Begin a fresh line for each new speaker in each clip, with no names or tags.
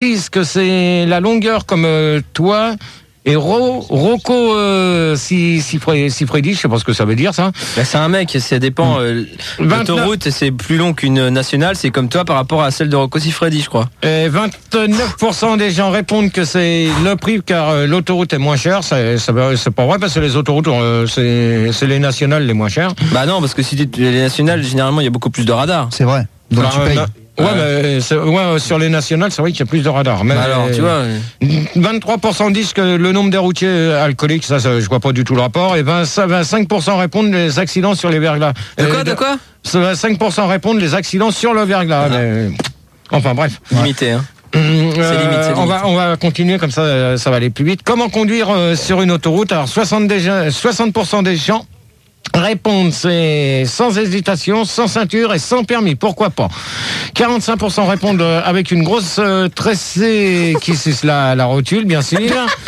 disent que c'est la longueur comme toi. Et Rocco Siffredi, je sais pas ce que ça veut dire ça.
Bah, c'est un mec, ça dépend. L'autoroute c'est plus long qu'une nationale, c'est comme toi par rapport à celle de Rocco Siffredi, je crois.
Et 29% des gens répondent que c'est le prix car l'autoroute est moins chère. C'est pas vrai parce que les autoroutes c'est les nationales les moins chères.
Bah non, parce que si les nationales généralement il y a beaucoup plus de radars.
C'est vrai. Donc tu payes.
Ouais, mais sur les nationales, c'est vrai qu'il y a plus de radars. Mais
alors, tu vois.
23% disent que le nombre des routiers alcooliques, ça, je vois pas du tout le rapport. Et 25% répondent les accidents sur les verglas.
De quoi
5% répondent les accidents sur le verglas. Enfin, bref.
Limité, hein. C'est limite.
On va continuer comme ça va aller plus vite. Comment conduire sur une autoroute? Alors, 60% des gens répondent, c'est sans hésitation, sans ceinture et sans permis. Pourquoi pas? 45% répondent avec une grosse tressée qui suce la rotule, bien sûr.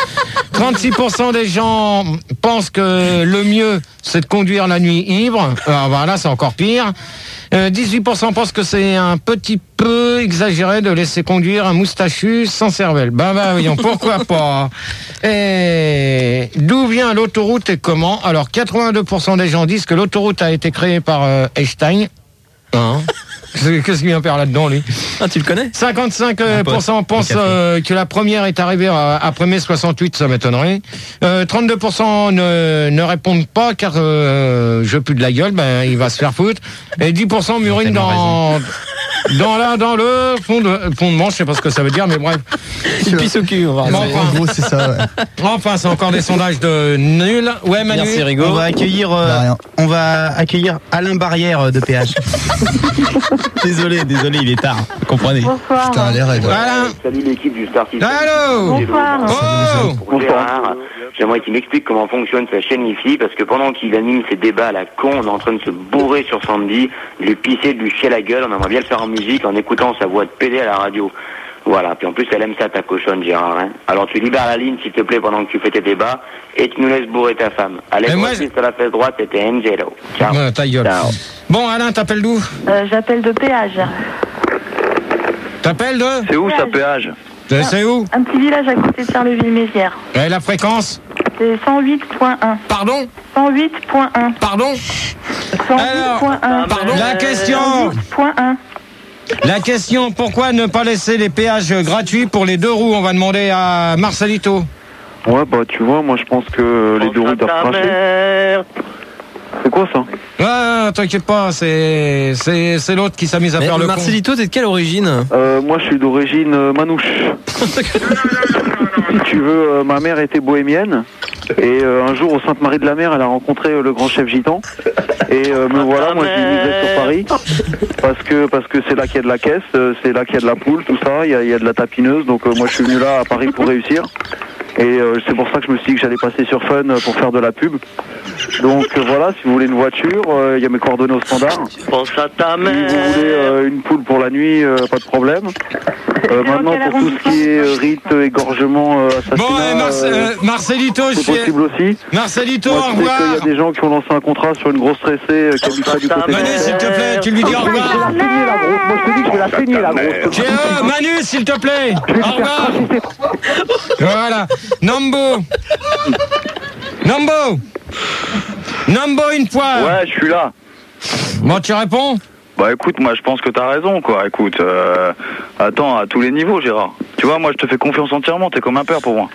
36% des gens pensent que le mieux, c'est de conduire la nuit ivre. Alors voilà, c'est encore pire. 18% pensent que c'est un petit peu exagéré de laisser conduire un moustachu sans cervelle. Ben voyons, pourquoi pas. Et d'où vient l'autoroute et comment? Alors 82% des gens disent que l'autoroute a été créée par Einstein. Qu'est-ce qu'il vient faire là-dedans, lui?
Ah, tu le connais?
55% pensent que la première est arrivée après mai 68, ça m'étonnerait. 32% ne répondent pas car je pue de la gueule, ben il va se faire foutre. Et 10% murinent dans le fond de manche, je sais pas ce que ça veut dire, mais bref.
Il pisse au cul, on va
en gros, c'est ça, ouais.
Enfin, c'est encore des sondages de nuls. Ouais, Manu.
Merci, Rigo.
On va accueillir Alain Barrière de péage. Désolé, il est tard. Vous comprenez.
Bonsoir.
Putain, les règles.
Salut l'équipe du Star System.
Allô.
Bonsoir.
Oh.
Pour Gérard, j'aimerais qu'il m'explique comment fonctionne sa chaîne ici, parce que pendant qu'il anime ses débats à la con, on est en train de se bourrer sur Sandy, de lui pisser, de lui chier la gueule, on aimerait bien le faire en musique, en écoutant sa voix de PD à la radio. Voilà, puis en plus elle aime ça ta cochonne, Gérard. Hein. Alors tu libères la ligne s'il te plaît pendant que tu fais tes débats, et tu nous laisses bourrer ta femme. Allez, sur la fesse droite, c'était Angelo. Ciao.
Ta gueule.
Ciao.
Bon, Alain, t'appelles d'où?
J'appelle de péage.
T'appelles de?
C'est où ça, péage?
C'est où?
Un petit village à côté de Charleville-Mézières.
Et la fréquence?
C'est 108.1.
Pardon?
108.1.
Pardon?
108.1.
Pardon? La question?
108.1.
La question, pourquoi ne pas laisser les péages gratuits pour les deux roues? On va demander à Marcelito.
Ouais, bah tu vois, moi je pense que les deux roues doivent cracher. C'est quoi ça?
Ouais, t'inquiète pas, c'est l'autre qui s'amuse à faire le con.
Marcelito, t'es de quelle origine?
Moi je suis d'origine manouche. Si tu veux, ma mère était bohémienne. Et un jour, au Sainte-Marie-de-la-Mer, elle a rencontré le grand chef gitan. Et me voilà, moi je vivais sur Paris. Parce que c'est là qu'il y a de la caisse, c'est là qu'il y a de la poule, tout ça, il y a de la tapineuse. Donc moi je suis venu là à Paris pour réussir. Et c'est pour ça que je me suis dit que j'allais passer sur Fun pour faire de la pub. Donc voilà, si vous voulez une voiture, il y a mes coordonnées au standard.
Pense à ta mère.
Si vous voulez une poule pour la nuit, pas de problème. Maintenant, pour tout ce qui est rite, égorgement, assassinat,
bon, Marcelito,
c'est possible aussi.
Marcelito,
moi,
au revoir.
il y a des gens qui ont lancé un contrat sur une grosse tressée qui habite pas du côté.
Manu, s'il te plaît, tu lui dis au revoir.
Je vais la saigner, la grosse. Moi, je te dis que je vais la saigner, la grosse.
Manu, s'il te plaît. Au revoir. Voilà. Nambo, une fois.
Ouais, je suis là.
Bon, tu réponds?
Bah écoute, moi je pense que t'as raison, quoi. Écoute, attends, à tous les niveaux, Gérard. Tu vois, moi je te fais confiance entièrement, t'es comme un père pour moi.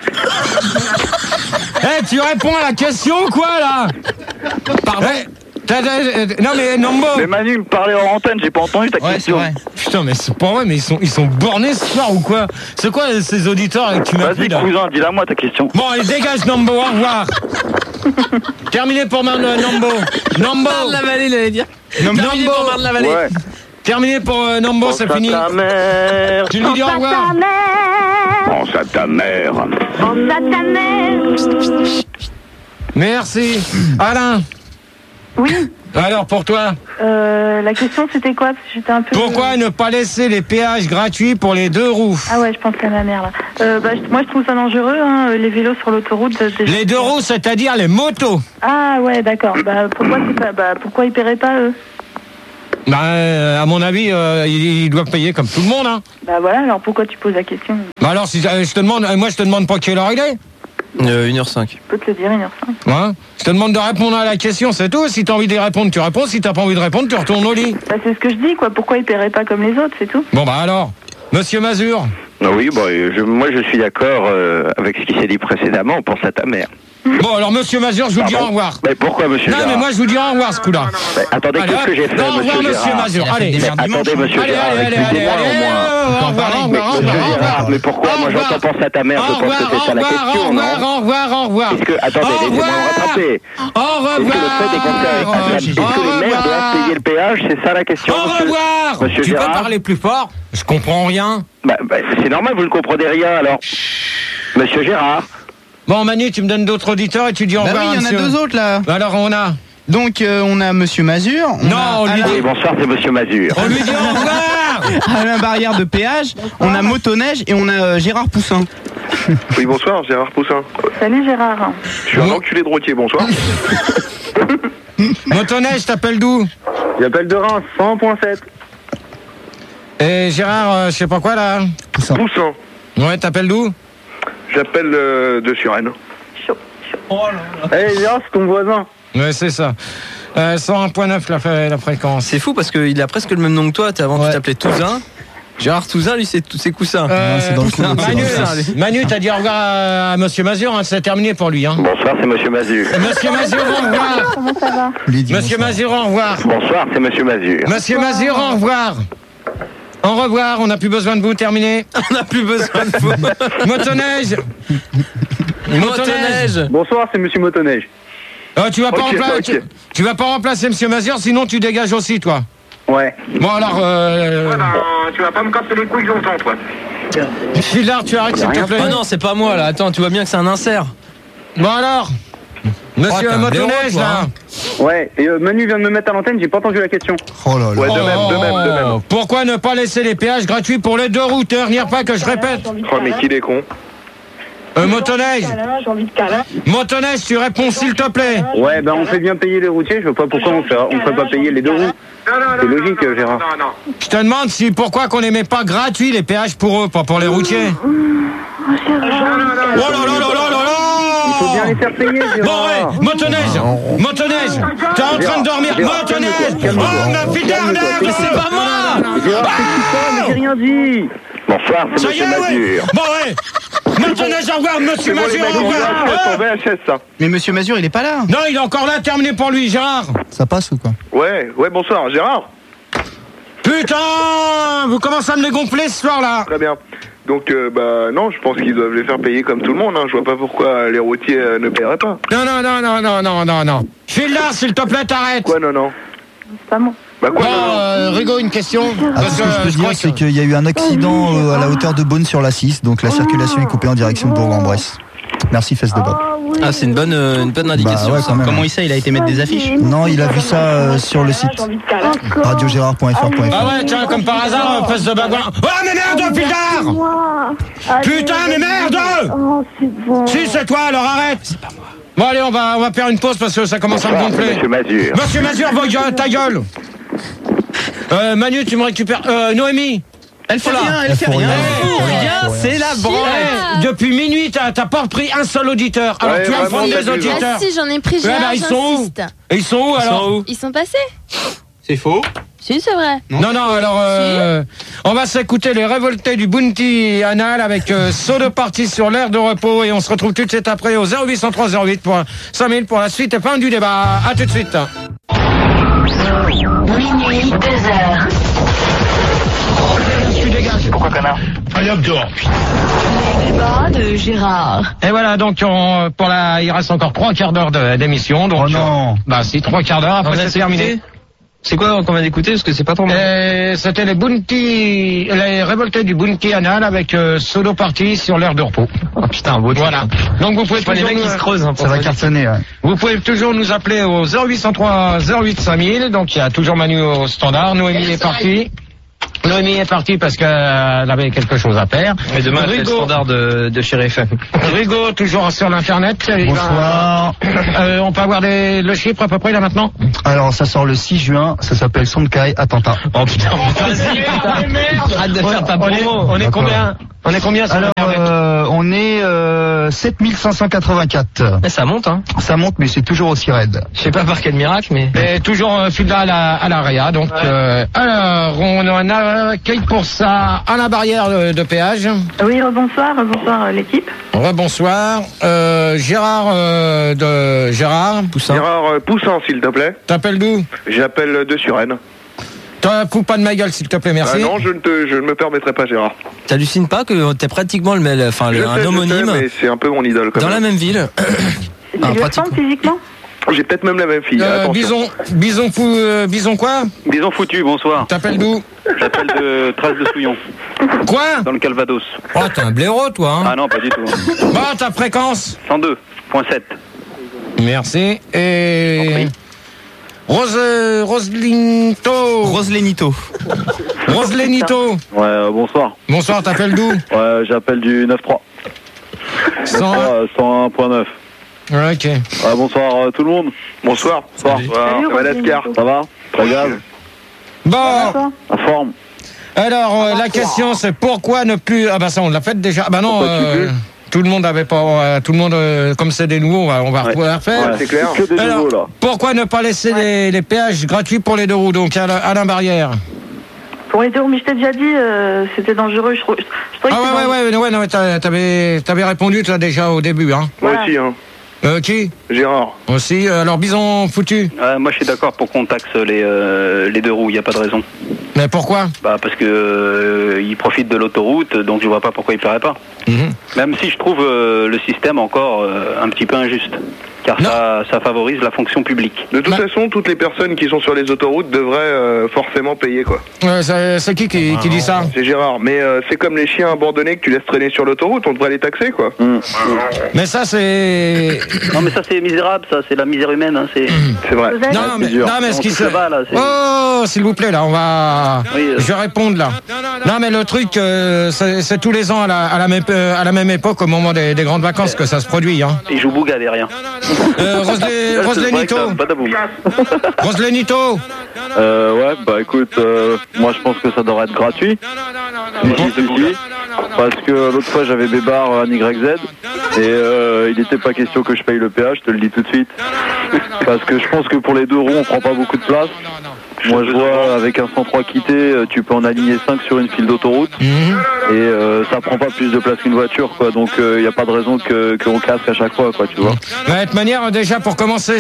Tu réponds à la question, quoi, là? Pardon? Non mais Nambo.
Mais Manu me parlait en antenne, j'ai pas entendu ta question.
Ouais.
Putain, mais c'est pas vrai, mais ils sont bornés ce soir ou quoi? C'est quoi ces auditeurs que tu m'as
Vas-y
pris là?
cousin, dis-la moi ta question.
Bon, allez, dégage Nambo, au revoir. Terminé pour Nambo.
Marne-la-Vallée, il allait dire.
Nambo.
Marne-la-Vallée.
Ouais.
Terminé pour Nambo, c'est fini. Tu lui dis au revoir.
Pense à ta mère.
Merci. Alain.
Oui.
Alors pour toi,
La question c'était quoi? Parce que j'étais un peu.
pourquoi ne pas laisser les péages gratuits pour les deux roues?
Ah ouais, je pense à ma mère là. Moi je trouve ça dangereux, hein, les vélos sur l'autoroute.
Les deux roues, c'est-à-dire les motos.
Ah ouais, d'accord. Pourquoi ils paieraient pas eux?
Bah, à mon avis, il doit payer comme tout le monde, hein.
Bah voilà, alors pourquoi tu poses la question?
Bah alors, si je te demande, moi je te demande pas quelle heure il est.
1h05.
Je peux te le dire, 1h05.
Ouais. Je te demande de répondre à la question, c'est tout. Si t'as envie d'y répondre, tu réponds. Si t'as pas envie de répondre, tu retournes au lit.
Bah c'est ce que je dis, quoi. Pourquoi il paierait pas comme les autres, c'est tout?
Bon bah alors, Monsieur Mazur.
Oui, moi je suis d'accord avec ce qui s'est dit précédemment, on pense à ta mère.
Bon alors Monsieur Mazur, je vous dis au revoir.
Mais pourquoi monsieur
Non
Gérard?
mais moi je vous dis au revoir ce coup-là.
Attendez, qu'est-ce que j'ai fait,
au revoir
monsieur
Monsieur
Gérard?
Mazur, allez.
Attendez monsieur Gérard, excusez-moi au moins.
Au revoir.
Monsieur Gérard, mais pourquoi moi j'entends penser à ta mère, je pense que c'est ça la question, non?
Au revoir.
Attendez, laissez-moi me rattraper.
Au revoir.
Est-ce que le fait est que les maires doivent payer le péage, c'est ça la question?
Au revoir.
Monsieur
Tu peux
Gérard?
parler plus fort? Je comprends rien.
Bah, c'est normal, vous ne comprenez rien alors. Monsieur Gérard.
Bon Manu, tu me donnes d'autres auditeurs et tu dis au revoir.
Bah oui, il y en a 2 autres là.
Alors on a.
Donc on a Monsieur Mazur.
On lui dit.
Bonsoir, c'est Monsieur Mazur.
On lui dit au revoir.
Alain Barrière de péage. On a Motoneige et on a Gérard Poussin.
Oui, bonsoir, Gérard Poussin.
Salut Gérard.
Je suis un enculé de routier, bonsoir.
Motoneige, t'appelles d'où?
J'appelle de Reims, 100.7.
Et Gérard, je sais pas quoi là.
Poussin.
Ouais, t'appelles d'où?
J'appelle de Suresnes.
Chaud.
Hey Gérard, c'est ton voisin.
Ouais, c'est ça. 101.9 la fréquence.
C'est fou parce qu'il a presque le même nom que toi. Avant, tu t'appelais Touzin. Gérard Touzin, lui, c'est tous ses coussins.
c'est dans le coup.
Manu, t'as dit au revoir à Monsieur Mazur, hein, c'est terminé pour lui. Hein.
Bonsoir, c'est Monsieur Mazur.
Monsieur Mazur, au revoir.
Comment ça va?
Monsieur Mazur, au revoir.
Bonsoir, c'est Monsieur Mazur.
Monsieur Mazur, au revoir. Au revoir, on n'a plus besoin de vous, terminé.
On n'a plus besoin de vous.
Motoneige.
Bonsoir, c'est Monsieur Motoneige.
Tu vas pas remplacer Monsieur Mazur, sinon tu dégages aussi, toi.
Ouais.
Bon alors,
tu vas pas me casser les couilles longtemps, toi.
Philard, tu arrêtes s'il te plaît.
Oh non, c'est pas moi là. Attends, tu vois bien que c'est un insert.
Bon alors, Monsieur Motoneige là.
Ouais, et Manu vient de me mettre à l'antenne, j'ai pas entendu la question.
Oh là là.
Ouais, de même.
Pourquoi ne pas laisser les péages gratuits pour les 2 routeurs? N'y a pas que je répète.
Oh, mais qu'il est con.
Motoneige.
J'ai envie de câlin.
Motoneige, tu réponds s'il te plaît.
Ouais, on fait bien payer les routiers, je vois pas pourquoi on fait pas payer les 2 roues. C'est logique, Gérard.
Je te demande pourquoi qu'on les met pas gratuits les péages pour eux, pas pour les routiers. Oh là là là là là là.
Il faut bien les faire payer, Gérard.
Bon ouais, Motoneige, t'es en train de dormir. Motoneige. Oh ma fille d'Arnaud, mais c'est pas moi.
Gérard, mais j'ai rien dit.
Bonsoir, c'est
Ça y
Monsieur
est, ouais.
Mazur.
Bon ouais. Motoneige, au revoir, Monsieur Mazur, au revoir.
Ton VHS, ça.
Mais Monsieur Mazur, il est pas là.
Non, il est encore là, terminé pour lui, Gérard.
Ça passe ou quoi?
Ouais, bonsoir, Gérard.
Putain, vous commencez à me les gonfler ce soir-là.
Très bien. Donc, non, je pense qu'ils doivent les faire payer comme tout le monde. Hein. Je vois pas pourquoi les routiers ne paieraient pas.
Non. Philard, s'il te plaît, t'arrêtes.
Quoi, non?
C'est pas moi.
Bah quoi,
Rigaud, une question.
Ah, ce que je peux dire, c'est qu'il y a eu un accident à la hauteur de Beaune sur la 6, donc la circulation est coupée en direction de Bourg-en-Bresse. Merci, fesse de Bob.
Ah, c'est une bonne indication.
Bah ouais, quand même.
Comment il sait? Il a été mettre des affiches?
Non, il a vu ça sur le site radiogérard.fr.fr.
Ah ouais, tiens, comme par hasard, fesse de bagouin. Oh, mais merde, Philard. Putain, mais merde.
Oh, c'est bon.
Si, c'est toi, alors arrête. C'est pas moi. Bon, allez, on va faire une pause parce que ça commence à me gonfler.
Monsieur Mazur.
Monsieur Mazur, ta gueule. Manu, tu me récupères. Noémie.
Elle fait rien. C'est la branlette.
Depuis minuit, t'as pas repris un seul auditeur. Alors tu informes les auditeurs.
Ah si, j'en ai pris, Gérard,
ils sont où?
j'insiste.
Et ils sont où alors?
Ils sont passés.
C'est faux.
Si, c'est vrai.
Non, alors on va s'écouter les révoltés du Bounty Anal avec saut de partie sur l'air de repos et on se retrouve tout de suite après au 0803 08 pour 5000 pour la suite et fin du débat. À tout de suite.
Minuit, 2h.
Tu dégages.
Pourquoi, connard?
Allez hop, dehors.
Le débat de Gérard.
Et voilà, donc il reste encore 3 quarts d'heure d'émission. Donc,
Oh non.
Bah si, 3 quarts d'heure, après c'est terminé.
C'est quoi qu'on vient d'écouter? Parce que c'est pas trop mal.
C'était les révoltés du Bounty Anal avec solo party sur l'air de repos.
Oh putain, beau.
Voilà. Donc vous pouvez
pas les mecs qui se creusent.
Ça va cartonner, ouais.
Vous pouvez toujours nous appeler au 0803 08 5000. Donc il y a toujours Manu au standard. Noémie est partie. Noémie est partie parce qu'elle avait quelque chose à faire.
Et demain, elle fait le standard de chez FM.
Rigaud, toujours sur l'internet.
Bonsoir.
On peut avoir le chiffre à peu près là maintenant?
Alors ça sort le 6 juin, ça s'appelle Sonkai Attentat.
Oh putain, vas-y, arrête de faire ta promo.
On est combien? On est combien sur
Alors on est 7584.
Mais ça monte, hein.
Ça monte, mais c'est toujours aussi raide.
Je sais pas par quel miracle, mais...
Et toujours fidèle à l'AREA, donc alors on en accueille pour ça à la barrière de péage.
Oui, bonsoir l'équipe.
Bonsoir, Gérard Poussin.
Gérard Poussin, s'il te plaît.
T'appelles d'où?
J'appelle de Suresnes.
Fous pas de ma gueule, s'il te plaît, merci.
Non, je ne me permettrai pas, Gérard.
T'hallucines pas que t'es pratiquement un homonyme,
mais c'est un peu mon idole quand
dans
même.
la même ville.
Tu lui ressembles physiquement?
J'ai peut-être même la même fille. Attention.
Bison quoi?
Bison foutu, bonsoir.
T'appelles d'où?
J'appelle de Trace de Souillon.
Quoi?
Dans le Calvados.
Oh, t'es un blaireau, toi, hein?
Ah non, pas du tout.
Bah, ta fréquence?
102.7.
Merci. Et... Roselenito.
Ouais, bonsoir.
Bonsoir, t'appelles d'où?
Ouais, j'appelle du 9.3. 101.9.
Ok.
Bonsoir tout le monde.
Bonsoir.
Salut,
Madagascar.
Ça va? Très grave.
Bon.
En forme.
Alors, la question c'est pourquoi ne plus... Ah bah ça, on l'a fait déjà. Ah bah non, tout le monde avait pas... tout le monde, comme c'est des nouveaux, on va pouvoir faire.
Ouais, c'est clair.
Que des nouveaux, là.
Pourquoi ne pas laisser les péages gratuits pour les deux roues, donc à la barrière?
Pour les deux roues, mais je t'ai déjà dit, c'était dangereux. Je trouvais
Ouais, non, mais t'avais répondu toi déjà au début, hein.
Moi aussi, hein.
Qui?
Gérard.
Aussi, alors Bison foutu.
Moi je suis d'accord pour qu'on taxe les deux roues, il n'y a pas de raison.
Mais pourquoi?
Bah parce que ils profitent de l'autoroute, donc je vois pas pourquoi ils plaieraient pas. Même si je trouve le système encore un petit peu injuste. Car ça favorise la fonction publique.
De toute façon, toutes les personnes qui sont sur les autoroutes devraient forcément payer, quoi.
C'est qui dit ça?
C'est Gérard. Mais c'est comme les chiens abandonnés que tu laisses traîner sur l'autoroute, on devrait les taxer, quoi.
Mais ça, c'est...
Non, mais ça, c'est misérable, ça. C'est la misère humaine, hein. C'est
vrai.
Non, mais ce qui se... Oh, s'il vous plaît, là, on va...
Oui,
Je vais répondre, là. Non, mais le truc, c'est tous les ans à la même époque, au moment des grandes vacances, que ça se produit, hein.
Ils jouent Bouga derrière.
Roselenito. Roselenito.
Ouais, bah écoute, moi je pense que ça devrait être gratuit. Parce que l'autre fois j'avais Bébar en YZ et il n'était pas question que je paye le péage, je te le dis tout de suite. Parce que je pense que pour les deux roues on prend pas beaucoup de place. Moi je vois avec un 103 quitté, tu peux en aligner 5 sur une file d'autoroute et ça prend pas plus de place qu'une voiture, quoi. Donc il n'y a pas de raison qu'on casque à chaque fois, quoi, tu vois.
De toute manière, déjà pour commencer,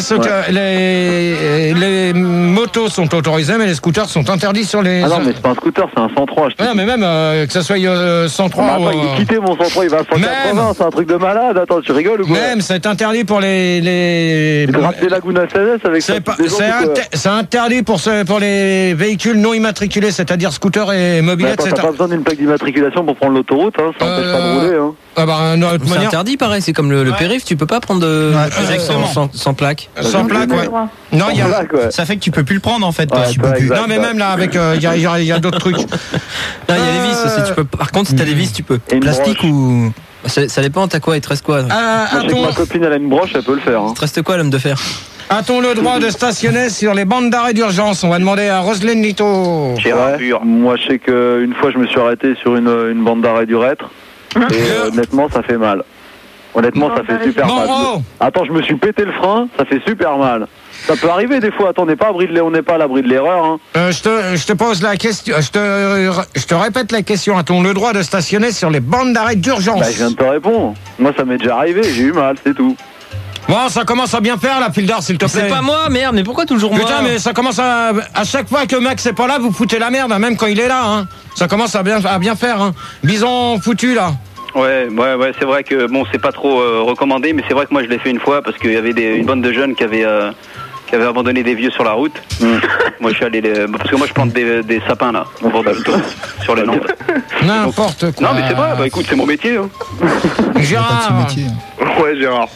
les motos sont autorisées, mais les scooters sont interdits sur les...
Ah non, mais c'est pas un scooter, c'est un 103.
Non, mais même que ça soit 103
attends, il est quitté mon 103, il va à 180, c'est un truc de malade. Attends, tu rigoles ou quoi?
Même, c'est interdit pour les
Laguna CSS avec
c'est interdit pour les véhicules non immatriculés, c'est-à-dire scooters et mobilettes.
T'as pas besoin d'une plaque d'immatriculation pour prendre l'autoroute, hein, ça empêche pas de rouler. Hein.
Ah bah,
c'est interdit, pareil, c'est comme le périph', tu peux pas prendre sans plaque.
Sans plaque, ouais. Non,
ça fait que tu peux plus le prendre en fait.
Non, mais même là, avec il y a d'autres trucs.
Non, il y a les vis aussi, tu peux. Par contre, si t'as des vis, tu peux.
Plastique ou...
Ça dépend, t'as quoi? Il te reste quoi?
Moi, je sais que ma copine elle a une broche, elle peut le faire.
Il te reste quoi, l'homme de fer?
A-t-on le droit de stationner sur les bandes d'arrêt d'urgence? On va demander à Roselenito.
Moi, je sais qu'une fois, je me suis arrêté sur une bande d'arrêt du Rêtre. Et honnêtement, ça fait mal. Honnêtement, ça fait super mal. Attends, je me suis pété le frein, ça fait super mal. Ça peut arriver des fois. Attends, on n'est pas à l'abri de l'erreur. Hein.
Je te pose la question. Je te répète la question. A-t-on le droit de stationner sur les bandes d'arrêt d'urgence?
Bah, je viens de te répondre. Moi, ça m'est déjà arrivé. J'ai eu mal, c'est tout.
Bon, ça commence à bien faire, la pile d'or, s'il te plaît.
C'est pas moi, merde, mais pourquoi toujours moi?
Putain, mais ça commence à chaque fois que Max est pas là, vous foutez la merde, hein, même quand il est là, hein. Ça commence à bien faire, hein. Bison foutu, là.
Ouais, c'est vrai que, bon, c'est pas trop recommandé, mais c'est vrai que moi je l'ai fait une fois parce qu'il y avait une bande de jeunes qui avaient abandonné des vieux sur la route. Moi je suis allé, parce que moi je plante des sapins, là, au bord de l'autoroute, sur les Nantes.
N'importe quoi.
Non, mais c'est vrai, bah écoute, c'est mon métier, hein.
Gérard.
Ouais, Gérard.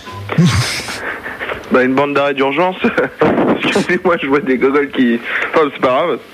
Bah, une bande d'arrêt d'urgence. Excusez-moi, je vois des gogoles qui... Enfin, c'est pas grave.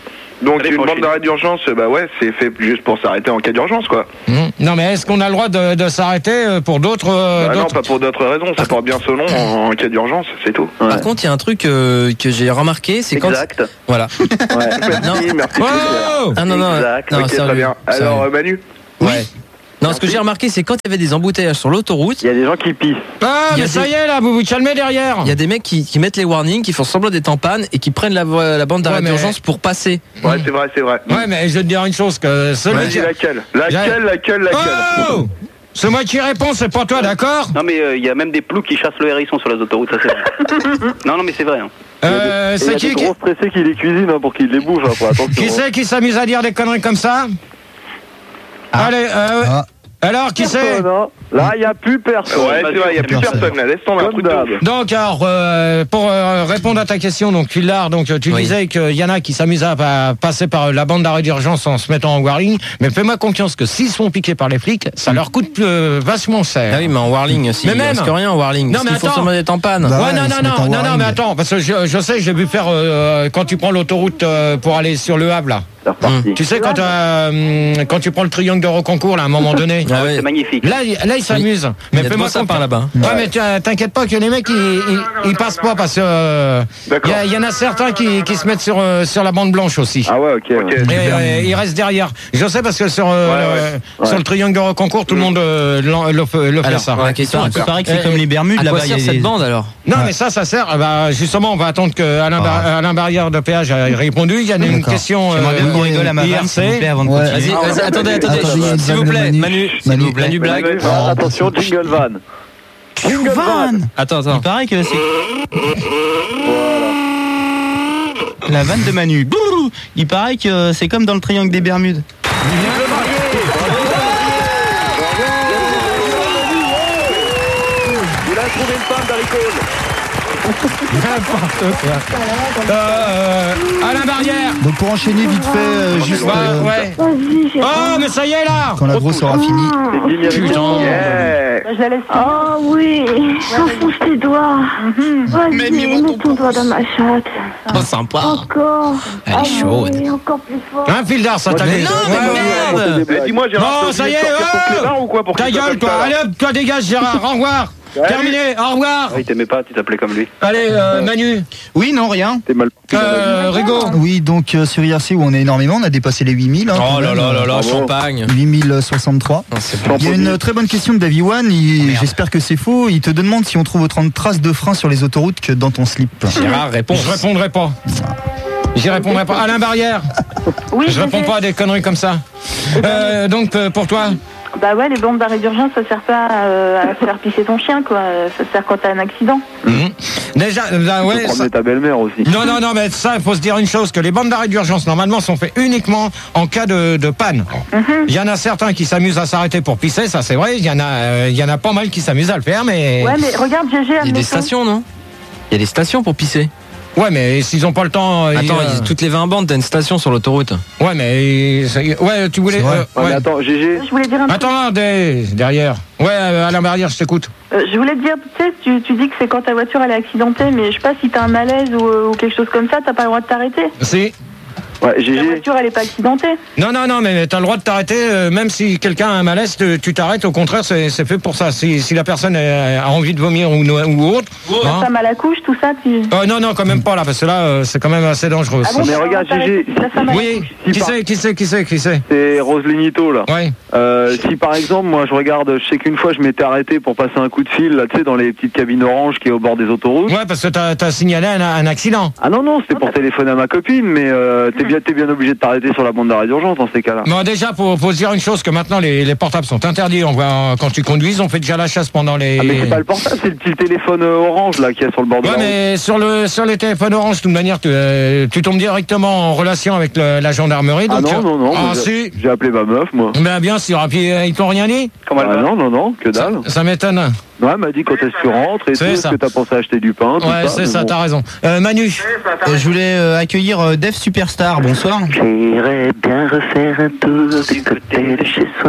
Donc une bande d'arrêt d'urgence, bah ouais, c'est fait juste pour s'arrêter en cas d'urgence, quoi.
Non, mais est-ce qu'on a le droit de s'arrêter pour d'autres
non, pas pour d'autres raisons, ça porte bien son nom en cas d'urgence, c'est tout.
Par contre, il y a un truc que j'ai remarqué, c'est quand...
Exact.
Voilà.
Merci.
Oh
ah non, non,
Exact.
non,
Ok,
sérieux,
très bien.
sérieux.
Alors, Manu
Ouais. Non, ce que j'ai remarqué, c'est quand il y avait des embouteillages sur l'autoroute,
Il y a des gens qui pissent.
Ah,
Il y a
mais ça
des-
y est, là, vous vous calmez derrière.
il y a des mecs qui mettent les warnings, qui font semblant d'être en panne et qui prennent la bande d'arrêt
Ouais, mais-
d'urgence pour passer.
Ouais, c'est vrai, c'est vrai.
Ouais, mais je vais te dire une chose, que celui qui...
Vas-y, laquelle
Oh, c'est moi qui réponds, c'est pas toi, d'accord?
Non, mais il y a même des ploucs qui chassent le hérisson sur les autoroutes, ça c'est vrai. non, mais c'est vrai. Hein.
C'est
Il y a des gros stressés qui les cuisinent pour qu'ils les bouffent. Attention.
Qui c'est qui s'amuse à dire des conneries comme ça? Allez, alors, qui c'est?
Là, il n'y a plus personne.
Ouais, c'est vrai, il n'y a plus personne là. Laisse tomber un truc de ouf.
Donc, alors, pour répondre à ta question, donc, Philard, donc, tu disais qu'il y en a qui s'amusent à passer par la bande d'arrêt d'urgence en se mettant en warning, mais fais-moi confiance que s'ils se font piquer par les flics, ça leur coûte vachement cher.
Ah oui, mais en warning, si,
Mais
il
même.
risque rien en warning.
Non, mais
Ils font
attends.
semblant d'être en panne.
Ouais, non, mais attends, parce que je sais, j'ai vu faire quand tu prends l'autoroute pour aller sur Le Havre, là. Tu sais, quand tu prends le triangle de Rocancourt, là, à un moment donné.
Ah ouais.
C'est magnifique.
Là, ils s'amusent.
Il y
Mais
a de
fais-moi
beaux sapins là-bas.
Ouais, mais t'inquiète pas que les mecs, ils passent pas parce que il y en a certains qui se mettent sur la bande blanche aussi.
Ah ouais, ok.
Et ils restent derrière. Je sais parce que sur le triangle de Rocancourt, tout le monde le fait
Alors,
ça.
la question,
Il paraît que c'est comme les Bermudes
à quoi
là-bas.
sert cette bande alors?
Non, mais ça sert. Justement, on va attendre que Alain Barrière de péage ait répondu. Il y a une question
J'aimerais bien qu'on rigole à ma vanne, s'il vous plaît, avant de
Ouais.
continuer.
Vas-y, attendez,
Attendez, il y a une
s'il vous
vanne de
plaît, Manu, s'il vous plaît. Manu blague.
Attention, jingle van.
Jingle van.
Attends.
Il paraît que c'est... La vanne de Manu. Bouh. Il paraît que c'est comme dans le triangle des Bermudes.
Il a trouvé une femme d'Haricole.
N'importe quoi. Alain Barrière.
Donc pour enchaîner vite fait, juste
Ouais. Oh, mais ça y est là.
quand la grosse aura fini.
Putain.
Je la laisse.
Oh oui, enfonce tes doigts. Vas-y, mets ton doigt dans ma chatte.
Oh, sympa.
Encore.
Elle est chaude.
Oui, encore plus fort.
Un fil d'art, ça t'a
Mais non, mais merde.
Mais dis-moi, Gérard,
Bon, ça y est,
ou quoi pour
ta
qu'il
gueule,
s'appelle
toi.
ça, là
Allez hop, toi dégage, Gérard. Au revoir. Terminé, au revoir.
Ah, il t'aimait pas, tu t'appelais comme lui.
Allez, Manu.
Oui, non, rien.
T'es mal.
Rigaud.
Oui, donc sur IRC où on est énormément, on a dépassé les 8000.
Oh là là là là, champagne.
8063. Il y a une très bonne question de Davy One, j'espère que c'est faux. Il te demande si on trouve autant de traces de frein sur les autoroutes que dans ton slip.
Gérard répond.
Je répondrai pas. J'y répondrai pas. Alain Barrière.
Oui,
Je réponds pas à des conneries comme ça. Donc, pour toi.
Bah ouais, les bandes d'arrêt d'urgence, ça sert pas à faire pisser ton chien, quoi. Ça sert quand t'as un accident.
Déjà, ouais.
Promener ta belle-mère aussi.
Non, mais ça, il faut se dire une chose, que les bandes d'arrêt d'urgence, normalement, sont faits uniquement en cas de panne. Il y en a certains qui s'amusent à s'arrêter pour pisser, ça c'est vrai. Il y en a pas mal qui s'amusent à le faire, mais...
Ouais, mais regarde, GG,
Il y a des
admettons.
stations, non? Il y a des stations pour pisser.
Ouais, mais s'ils ont pas le temps...
Attends, toutes les 20 bandes, t'as une station sur l'autoroute.
Ouais, mais... Ouais, tu voulais...
Ouais, mais attends, GG.
Je voulais dire un truc.
Attends, derrière. Ouais, Alain Barrière, je t'écoute.
Je voulais te dire, tu sais, tu dis que c'est quand ta voiture elle est accidentée, mais je sais pas si t'as un malaise ou quelque chose comme ça, t'as pas le droit de t'arrêter.
Si.
Ouais,
Ta
GG.
voiture elle est pas accidentée.
Non, mais t'as le droit de t'arrêter, même si quelqu'un a un malaise, tu t'arrêtes, au contraire, c'est fait pour ça. Si la personne a envie de vomir ou autre...
Ta femme à la couche, tout ça, tu...
Non, quand même pas là, parce que là, c'est quand même assez dangereux.
Ah bon,
Mais regarde, GG.
ta femme à la
Oui,
couche.
qui c'est
C'est Roselyne Ito là.
Ouais.
Si par exemple, moi je regarde, je sais qu'une fois je m'étais arrêté pour passer un coup de fil, là, tu sais, dans les petites cabines oranges qui est au bord des autoroutes.
Ouais, parce que t'as signalé un accident.
Ah non, c'était pour téléphoner à ma copine, mais t'es bien obligé de t'arrêter sur la bande d'arrêt d'urgence dans ces cas-là.
Bon, déjà, faut se dire une chose, que maintenant, les portables sont interdits. Quand tu conduis, on fait déjà la chasse pendant les...
Ah mais c'est pas le portable, c'est le petit téléphone orange là qui est sur le bord de
Ouais,
la route.
mais sur les téléphones orange, de toute manière, tu tombes directement en relation avec la gendarmerie.
Ah
Donc,
non,
Ah,
moi,
si.
j'ai appelé ma meuf, moi.
Ben, bien sûr. Et puis, ils t'ont rien dit?
Comment elle va?
Non, que dalle.
Ça m'étonne.
Ouais, elle m'a dit quand est-ce que tu rentres et tout,
C'est
est-ce
ça.
que t'as pensé à acheter du pain, tout
Ouais,
ça.
c'est
mais
ça,
bon.
t'as raison. Manu.
Je voulais accueillir Def Superstar. Bonsoir.
J'irais bien refaire un tour du côté de chez soi.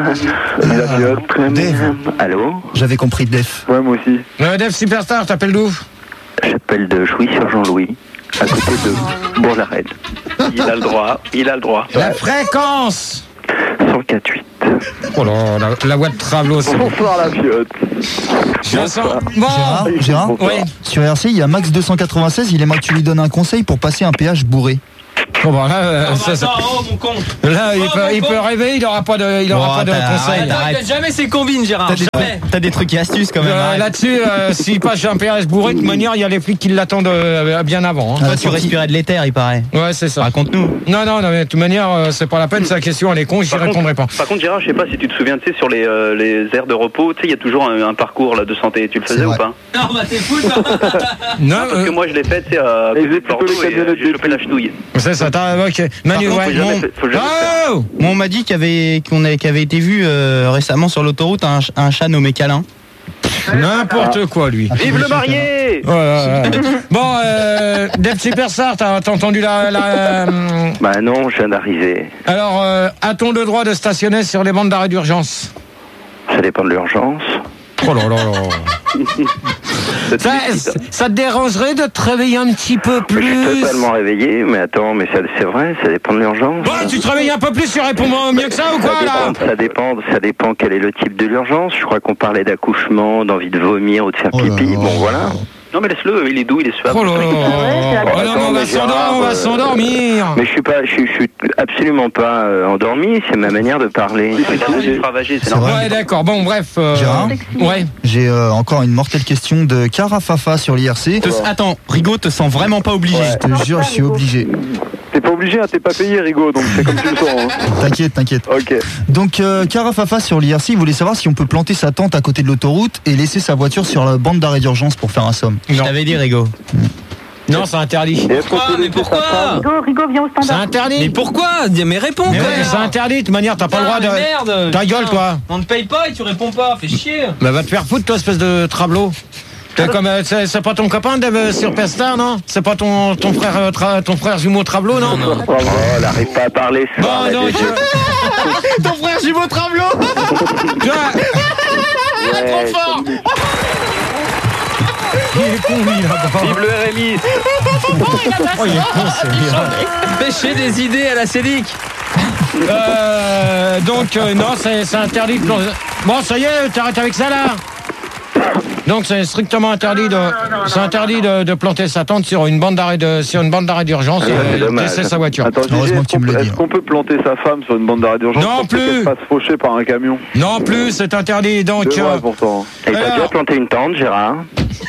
Dave.
Allô?
J'avais compris Def.
Ouais, moi aussi.
Def Superstar, t'appelles d'où?
J'appelle de Jouy sur Jean-Louis. à côté de Bourg-la-Reine.
Il a le droit.
La fréquence
104.8.
Oh là, la voix de Travelo.
Bonsoir la fiotte.
Bon.
Gérard,
Ouais.
sur RC, il y a Max 296, il aimerait que tu lui donnes un conseil pour passer un péage bourré.
Bon, bah, là,
mon con.
là, il peut rêver, il n'aura pas de conseil.
Arrête, jamais ses combines, Gérard. Jamais.
T'as des trucs et astuces quand même.
Là-dessus, s'il passe chez un péage bourré, de toute manière, il y a les flics qui l'attendent bien avant. Hein.
Toi, tu respirais de l'éther, il paraît.
Ouais, c'est ça.
Raconte-nous.
Non, mais de toute manière, c'est pas la peine, c'est la question, elle est con, j'y répondrai pas.
Par contre, Gérard, je sais pas si tu te souviens, tu sais, sur les aires de repos, tu sais, il y a toujours un parcours là de santé. Tu le faisais ou pas?
Non, bah t'es fou,
Non,
parce que moi je l'ai fait, tu sais, à côté de Bordeaux et j'ai chopé la chenouille.
C'est ça, ok. Manu,
Par contre,
ouais.
faut jamais le faire.
Moi, on m'a dit qu'il y avait été vu récemment sur l'autoroute un chat nommé Câlin.
N'importe quoi, lui.
Vive le marié!
Bon, Dave Superstar, t'as entendu la...
Bah non, je viens d'arriver.
Alors, a-t-on le droit de stationner sur les bandes d'arrêt d'urgence?
Ça dépend de l'urgence.
Oh là là là. Ça te dérangerait de te réveiller un petit peu
Je
plus?
suis totalement réveillé, mais attends, mais c'est vrai, ça dépend de l'urgence.
Bon, tu te réveilles un peu plus, tu réponds mieux que ça ou quoi, là?
Ça dépend quel est le type de l'urgence. Je crois qu'on parlait d'accouchement, d'envie de vomir ou de faire pipi. Bon, voilà.
Non mais laisse-le, il est doux, il est suave.
Oh là là. On va s'endormir.
Mais je suis absolument pas endormi, c'est ma manière de parler.
C'est normal.
Ouais, d'accord. Bon, bref.
Gérard,
ouais.
J'ai encore une mortelle question de Carafafa sur l'IRC.
Attends, Rigaud te sent vraiment pas obligé.
Je te jure, je suis obligé.
T'es pas obligé, hein, t'es pas payé, Rigaud, donc c'est comme tu le sens. Hein.
T'inquiète.
Ok.
Donc Carafafa sur l'IRC, il voulait savoir si on peut planter sa tente à côté de l'autoroute et laisser sa voiture sur la bande d'arrêt d'urgence pour faire un somme.
Je t'avais dit, Rigaud.
Non, c'est interdit.
Pourquoi
Rigaud, viens au
C'est
standard.
interdit.
Mais pourquoi? Mais réponds,
Mais
quoi.
ouais, c'est interdit, de toute manière, t'as pas le droit de...
Merde.
Ta gueule, toi.
On ne paye pas et tu réponds pas, fais chier.
Bah, va te faire foutre, toi, espèce de trablot. Comme c'est pas ton copain Dave Superstar, non? C'est pas ton frère jumeau Travelot, non?
Oh, elle arrive pas à parler.
Bon, donc...
Ton frère jumeau Travelot.
Ouais,
trop fort.
Il est con, lui, là.
Vive le RMI!
Oh, il est con, c'est
Pêcher des idées à la Célic.
Donc, non, c'est interdit de... Bon, ça y est, t'arrêtes avec ça, là. Donc c'est strictement interdit de planter sa tente sur une bande d'arrêt d'urgence et de laisser sa voiture.
Attends,
Heureusement que tu me le dis.
Est-ce qu'on peut planter sa femme sur une bande d'arrêt d'urgence
Non
pour
plus.
qu'elle se fasse faucher par un camion?
Non plus, c'est interdit. Donc
C'est vrai pourtant.
Et t'as déjà planté une tente, Gérard?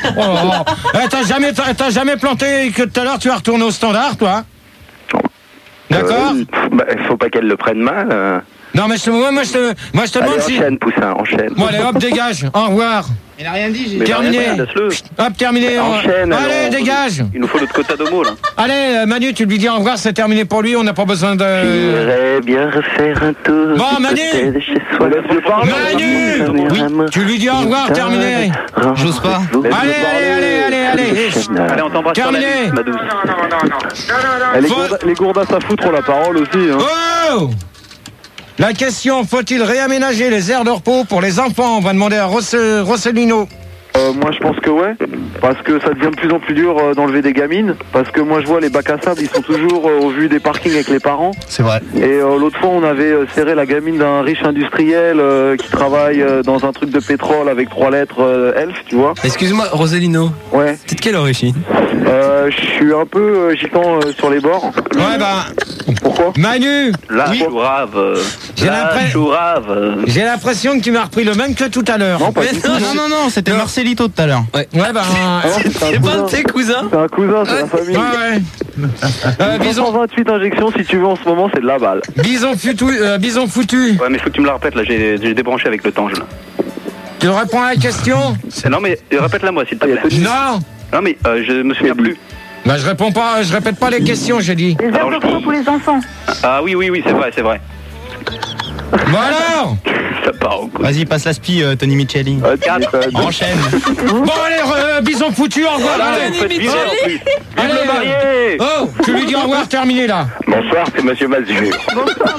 T'as jamais planté et que tout à l'heure tu vas retourner au standard, toi? D'accord?
Faut pas qu'elle le prenne mal.
Non mais moi je te demande si...
Enchaîne, Poussin, enchaîne.
Bon allez hop, dégage, au revoir.
Il a rien dit, j'ai
Terminé. Hop, terminé.
Enchaîne,
allez, dégage.
Il nous faut notre quota d'homo là.
Allez, Manu, tu lui dis au revoir, c'est terminé pour lui, on n'a pas besoin de...
J'irais bien refaire un tour.
Bon, Manu.
De chez soi.
Manu, tu lui dis au revoir, terminé.
J'ose pas.
Allez.
Allez, on t'embrasse sur la
Terminé.
liste, ma douce.
Les gourdasses à foutre ont la parole aussi. Hein.
Oh! La question, faut-il réaménager les aires de repos pour les enfants? On va demander à Rossellino.
Moi je pense que ouais, parce que ça devient de plus en plus dur d'enlever des gamines, parce que moi je vois les bacs à sable, ils sont toujours au vu des parkings avec les parents.
C'est vrai.
Et l'autre fois on avait serré la gamine d'un riche industriel qui travaille dans un truc de pétrole avec 3 lettres Elf, tu vois.
Excuse-moi, Rossellino.
Ouais.
T'es de quelle origine?
Je suis un peu gitan sur les bords.
Ouais bah...
Pourquoi?
Manu.
La chourave.
J'ai l'impression que tu m'as repris le même que tout à l'heure.
Non, pas du tout.
Non, c'était Marcelito tout à l'heure.
Ouais bah...
C'est pas de tes cousins?
C'est un cousin, c'est la famille.
Ouais. Bison...
128 injections si tu veux en ce moment, c'est de la balle.
Bison foutu.
Ouais, mais faut que tu me la répètes là, j'ai débranché avec le tange là.
Tu réponds à la question?
Non, mais répète-la moi s'il te plaît.
Non,
mais je me souviens plus.
Bah je répète pas les questions, j'ai dit.
Les aires de repos pour les enfants.
Ah oui, c'est vrai.
Voilà.
Ça part au coup.
Vas-y, passe la spi, Tony Micheli. Enchaîne.
Bon allez, Bison foutu, au revoir. Allez,
Le marié.
Oh, tu lui dis au revoir, terminé là.
Bonsoir, c'est Monsieur Mazur.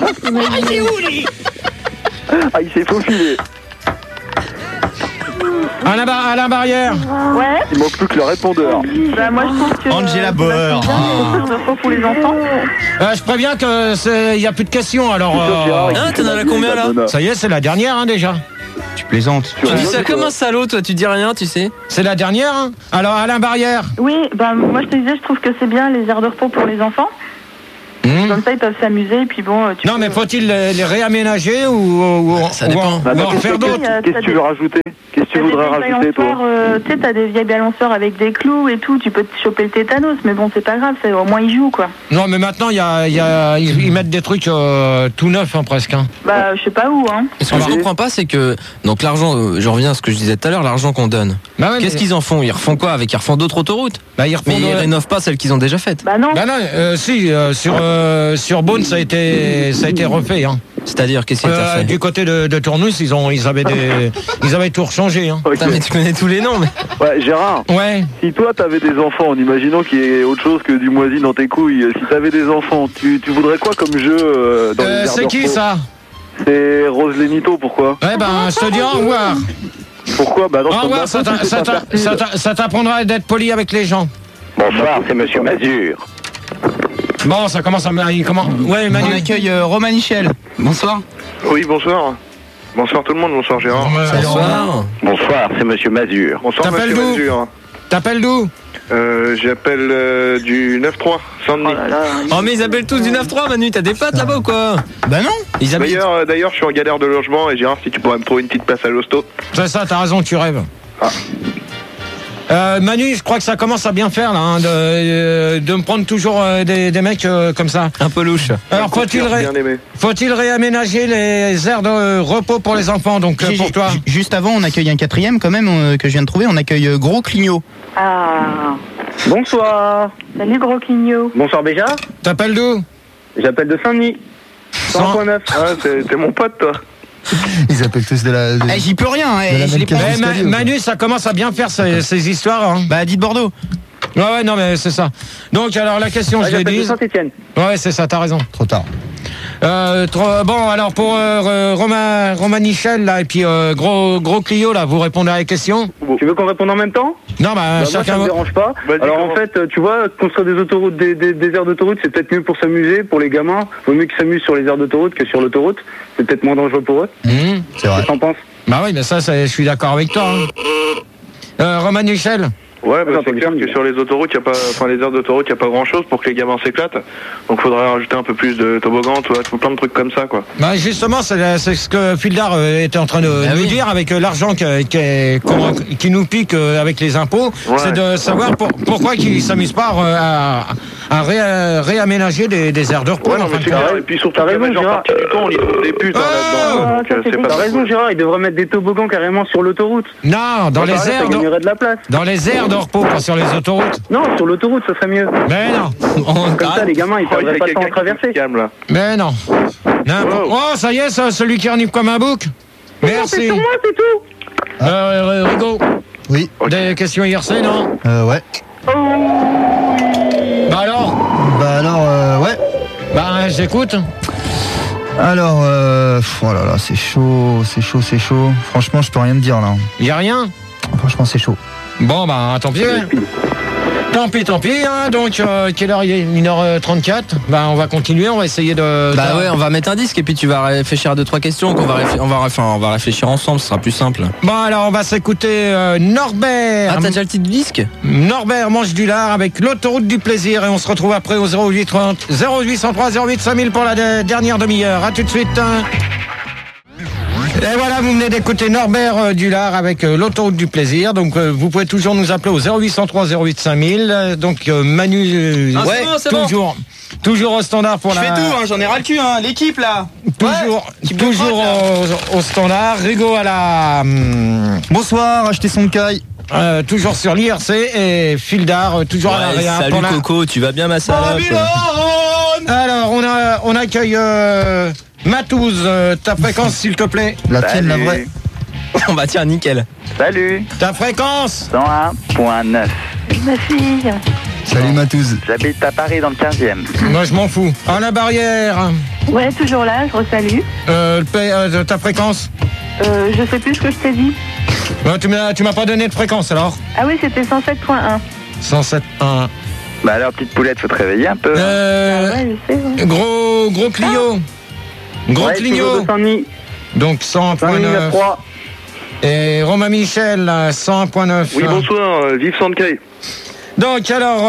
Ah, il s'est faufilé.
Alain Barrière.
Ouais.
Il manque plus que le répondeur.
Bah, moi, je trouve que.
Angela Bauer.
Pour les enfants.
Je préviens que il y a plus de questions. Alors.
T'en as combien là?
Ça y est, c'est la dernière déjà.
Tu plaisantes.
Tu dis ça comme un salaud, toi. Tu dis rien, tu sais.
C'est la dernière. Alors Alain Barrière.
Oui, bah moi je te disais, je trouve que c'est bien les aires de repos pour les enfants. Comme ça, ils peuvent s'amuser et puis bon.
Non, mais faut-il les réaménager ou
ça dépend.
en faire d'autres?
Qu'est-ce que tu veux rajouter? Qu'est-ce que tu voudrais rajouter, toi?
Tu sais, t'as des vieilles balançoires avec des clous et tout, tu peux te choper le tétanos, mais bon, c'est pas grave, au moins ils jouent, quoi.
Non, mais maintenant, ils mettent des trucs tout neufs, presque.
Bah, je sais pas où, hein.
Ce que je comprends pas, c'est que, donc l'argent, je reviens à ce que je disais tout à l'heure, l'argent qu'on donne.
Bah ouais,
qu'est-ce qu'ils en font? Ils refont quoi avec? Ils refont d'autres autoroutes?
Mais
ils rénovent pas celles qu'ils ont déjà faites.
Bah non.
Si, sur Beaune, ça a été refait, hein.
C'est-à-dire, qu'est-ce qui a été fait?
Du côté de Tournus, ils avaient tout rechangé, hein.
Putain, mais tu connais tous les noms, mais.
Ouais, Gérard.
Ouais.
Si toi t'avais des enfants, en imaginant qu'il y ait autre chose que du moisi dans tes couilles, si t'avais des enfants, tu voudrais quoi comme jeu dans les aires de
c'est qui
repos?
ça?
C'est Rose Lenito, pourquoi?
Ouais, ben, je te dis au revoir.
Pourquoi? Bah non,
au revoir, ça t'apprendra d'être poli avec les gens.
Bonsoir, c'est Monsieur Mazur.
Bon, ça commence à... Ouais, Manu.
On accueille Romain Michel. Bonsoir.
Oui, bonsoir. Bonsoir tout le monde, bonsoir Gérard.
Bonsoir.
Bonsoir, c'est Monsieur Mazur.
Bonsoir
T'appelles
Monsieur
d'où?
Mazur.
T'appelles d'où?
J'appelle du 9-3, Saint-Denis.
Oh, mais ils appellent tous du 9-3, Manu, t'as des potes là-bas ou quoi?
Bah non.
Ils habitent.
D'ailleurs, je suis en galère de logement et Gérard, si tu pourrais me trouver une petite place à l'hosto.
C'est ça, t'as raison, tu rêves. Manu, je crois que ça commence à bien faire là, hein, de me prendre toujours des mecs comme ça.
Un peu louche.
Alors faut-il réaménager les aires de repos pour les enfants, donc pour toi?
Juste avant, on accueille un quatrième quand même que je viens de trouver. On accueille Gros Clignot.
Ah.
Bonsoir.
Salut, Gros Clignot.
Bonsoir Béja.
T'appelles d'où?
J'appelle de Saint-Denis. 100.9.
Ah, t'es mon pote, toi.
Ils appellent tous de la...
J'y peux rien.
Manu, ça commence à bien faire ces histoires. Hein.
Bah, dis de Bordeaux.
Ouais, non, mais c'est ça. Donc, alors, la question, je l'ai dit.
Saint-Étienne.
Ouais, c'est ça, t'as raison.
Trop tard.
Bon, alors, pour Romain Michel, là, et puis Gros Clio, là, vous répondez à la question?
Tu veux qu'on réponde en même temps?
Non, bah,
Moi,
chacun...
ça me dérange pas. Alors, en fait, tu vois, construire des autoroutes, des aires d'autoroute, c'est peut-être mieux pour s'amuser, pour les gamins. Vaut mieux qu'ils s'amusent sur les aires d'autoroute que sur l'autoroute. C'est peut-être moins dangereux pour eux.
C'est vrai.
Qu'est-ce que t'en penses?
Bah oui, mais ça, je suis d'accord avec toi. Hein. Romain Michel?
Ouais, bah, c'est clair que sur les autoroutes, les aires d'autoroute, il n'y a pas grand-chose pour que les gamins s'éclatent. Donc, il faudrait rajouter un peu plus de toboggans, plein de trucs comme ça, quoi.
Bah, justement, c'est ce que Fildar était en train de nous dire avec l'argent qui nous pique avec les impôts. Ouais. C'est de savoir pourquoi ils ne s'amusent pas à réaménager des aires de repos.
Ouais, non, mais c'est clair. Et puis surtout, la majeure partie du temps, on y trouve des putes là-dedans.
T'as raison, Gérard, ils devraient mettre des toboggans carrément sur l'autoroute.
Non, dans les aires
de la place.
Dans les aires de repos, pas sur les autoroutes.
Non, sur l'autoroute, ça serait mieux.
Mais non.
Comme ça, les gamins, ils perdraient pas de temps à traverser.
Mais non. Oh, ça y est, celui qui renifle comme un bouc. Merci.
C'est sur moi, c'est tout.
Rigaud.
Oui.
Des questions IRC, non?
Ouais.
Bah alors,
ouais.
Bah, j'écoute.
Alors, oh là là, c'est chaud. Franchement, je peux rien te dire là.
Y a rien?
Franchement, c'est chaud.
Bon, bah, tant pis. Tant pis, hein. Donc, quelle heure il est? 1h34. Bah, on va continuer, on va essayer de...
Bah ouais, on va mettre un disque et puis tu vas réfléchir à 2-3 questions qu'on va réfléchir ensemble, ce sera plus simple.
Bon, alors, on va s'écouter Norbert.
Ah, t'as déjà le titre du disque?
Norbert mange du lard avec l'autoroute du plaisir et on se retrouve après au 0803 08 5000 pour la dernière demi-heure. À tout de suite. Et voilà, vous venez d'écouter Norbert Dulard avec l'autoroute du plaisir. Donc vous pouvez toujours nous appeler au 0803 08 5000. Donc Manu, toujours au standard pour
Je fais tout, hein, j'en ai ras le cul, hein, l'équipe là.
Toujours au standard. Rigaud à la...
Bonsoir, achetez son caille.
Toujours sur l'IRC et Fildar toujours à l'arrière.
Salut Coco, tu vas bien ma salope?
Alors on accueille Matouze, ta fréquence s'il te plaît.
La tienne, la vraie.
On va tiens, nickel.
Salut.
Ta fréquence
101.9.
Ma fille.
Salut Matouze.
J'habite à Paris dans le 15e.
Moi je m'en fous. À la barrière.
Ouais, toujours là, je resalue.
Ta fréquence
Je sais plus ce que je t'ai dit.
Tu m'as pas donné de fréquence alors?
Ah oui, c'était 107.1.
107.1.
Bah alors, petite poulette, faut te réveiller un peu.
Ouais, je sais. Ouais.
Gros Clio. Gros Clio. Donc 100.9. Et Romain Michel, 101.9.
Oui, bonsoir, vive Sankei.
Donc alors,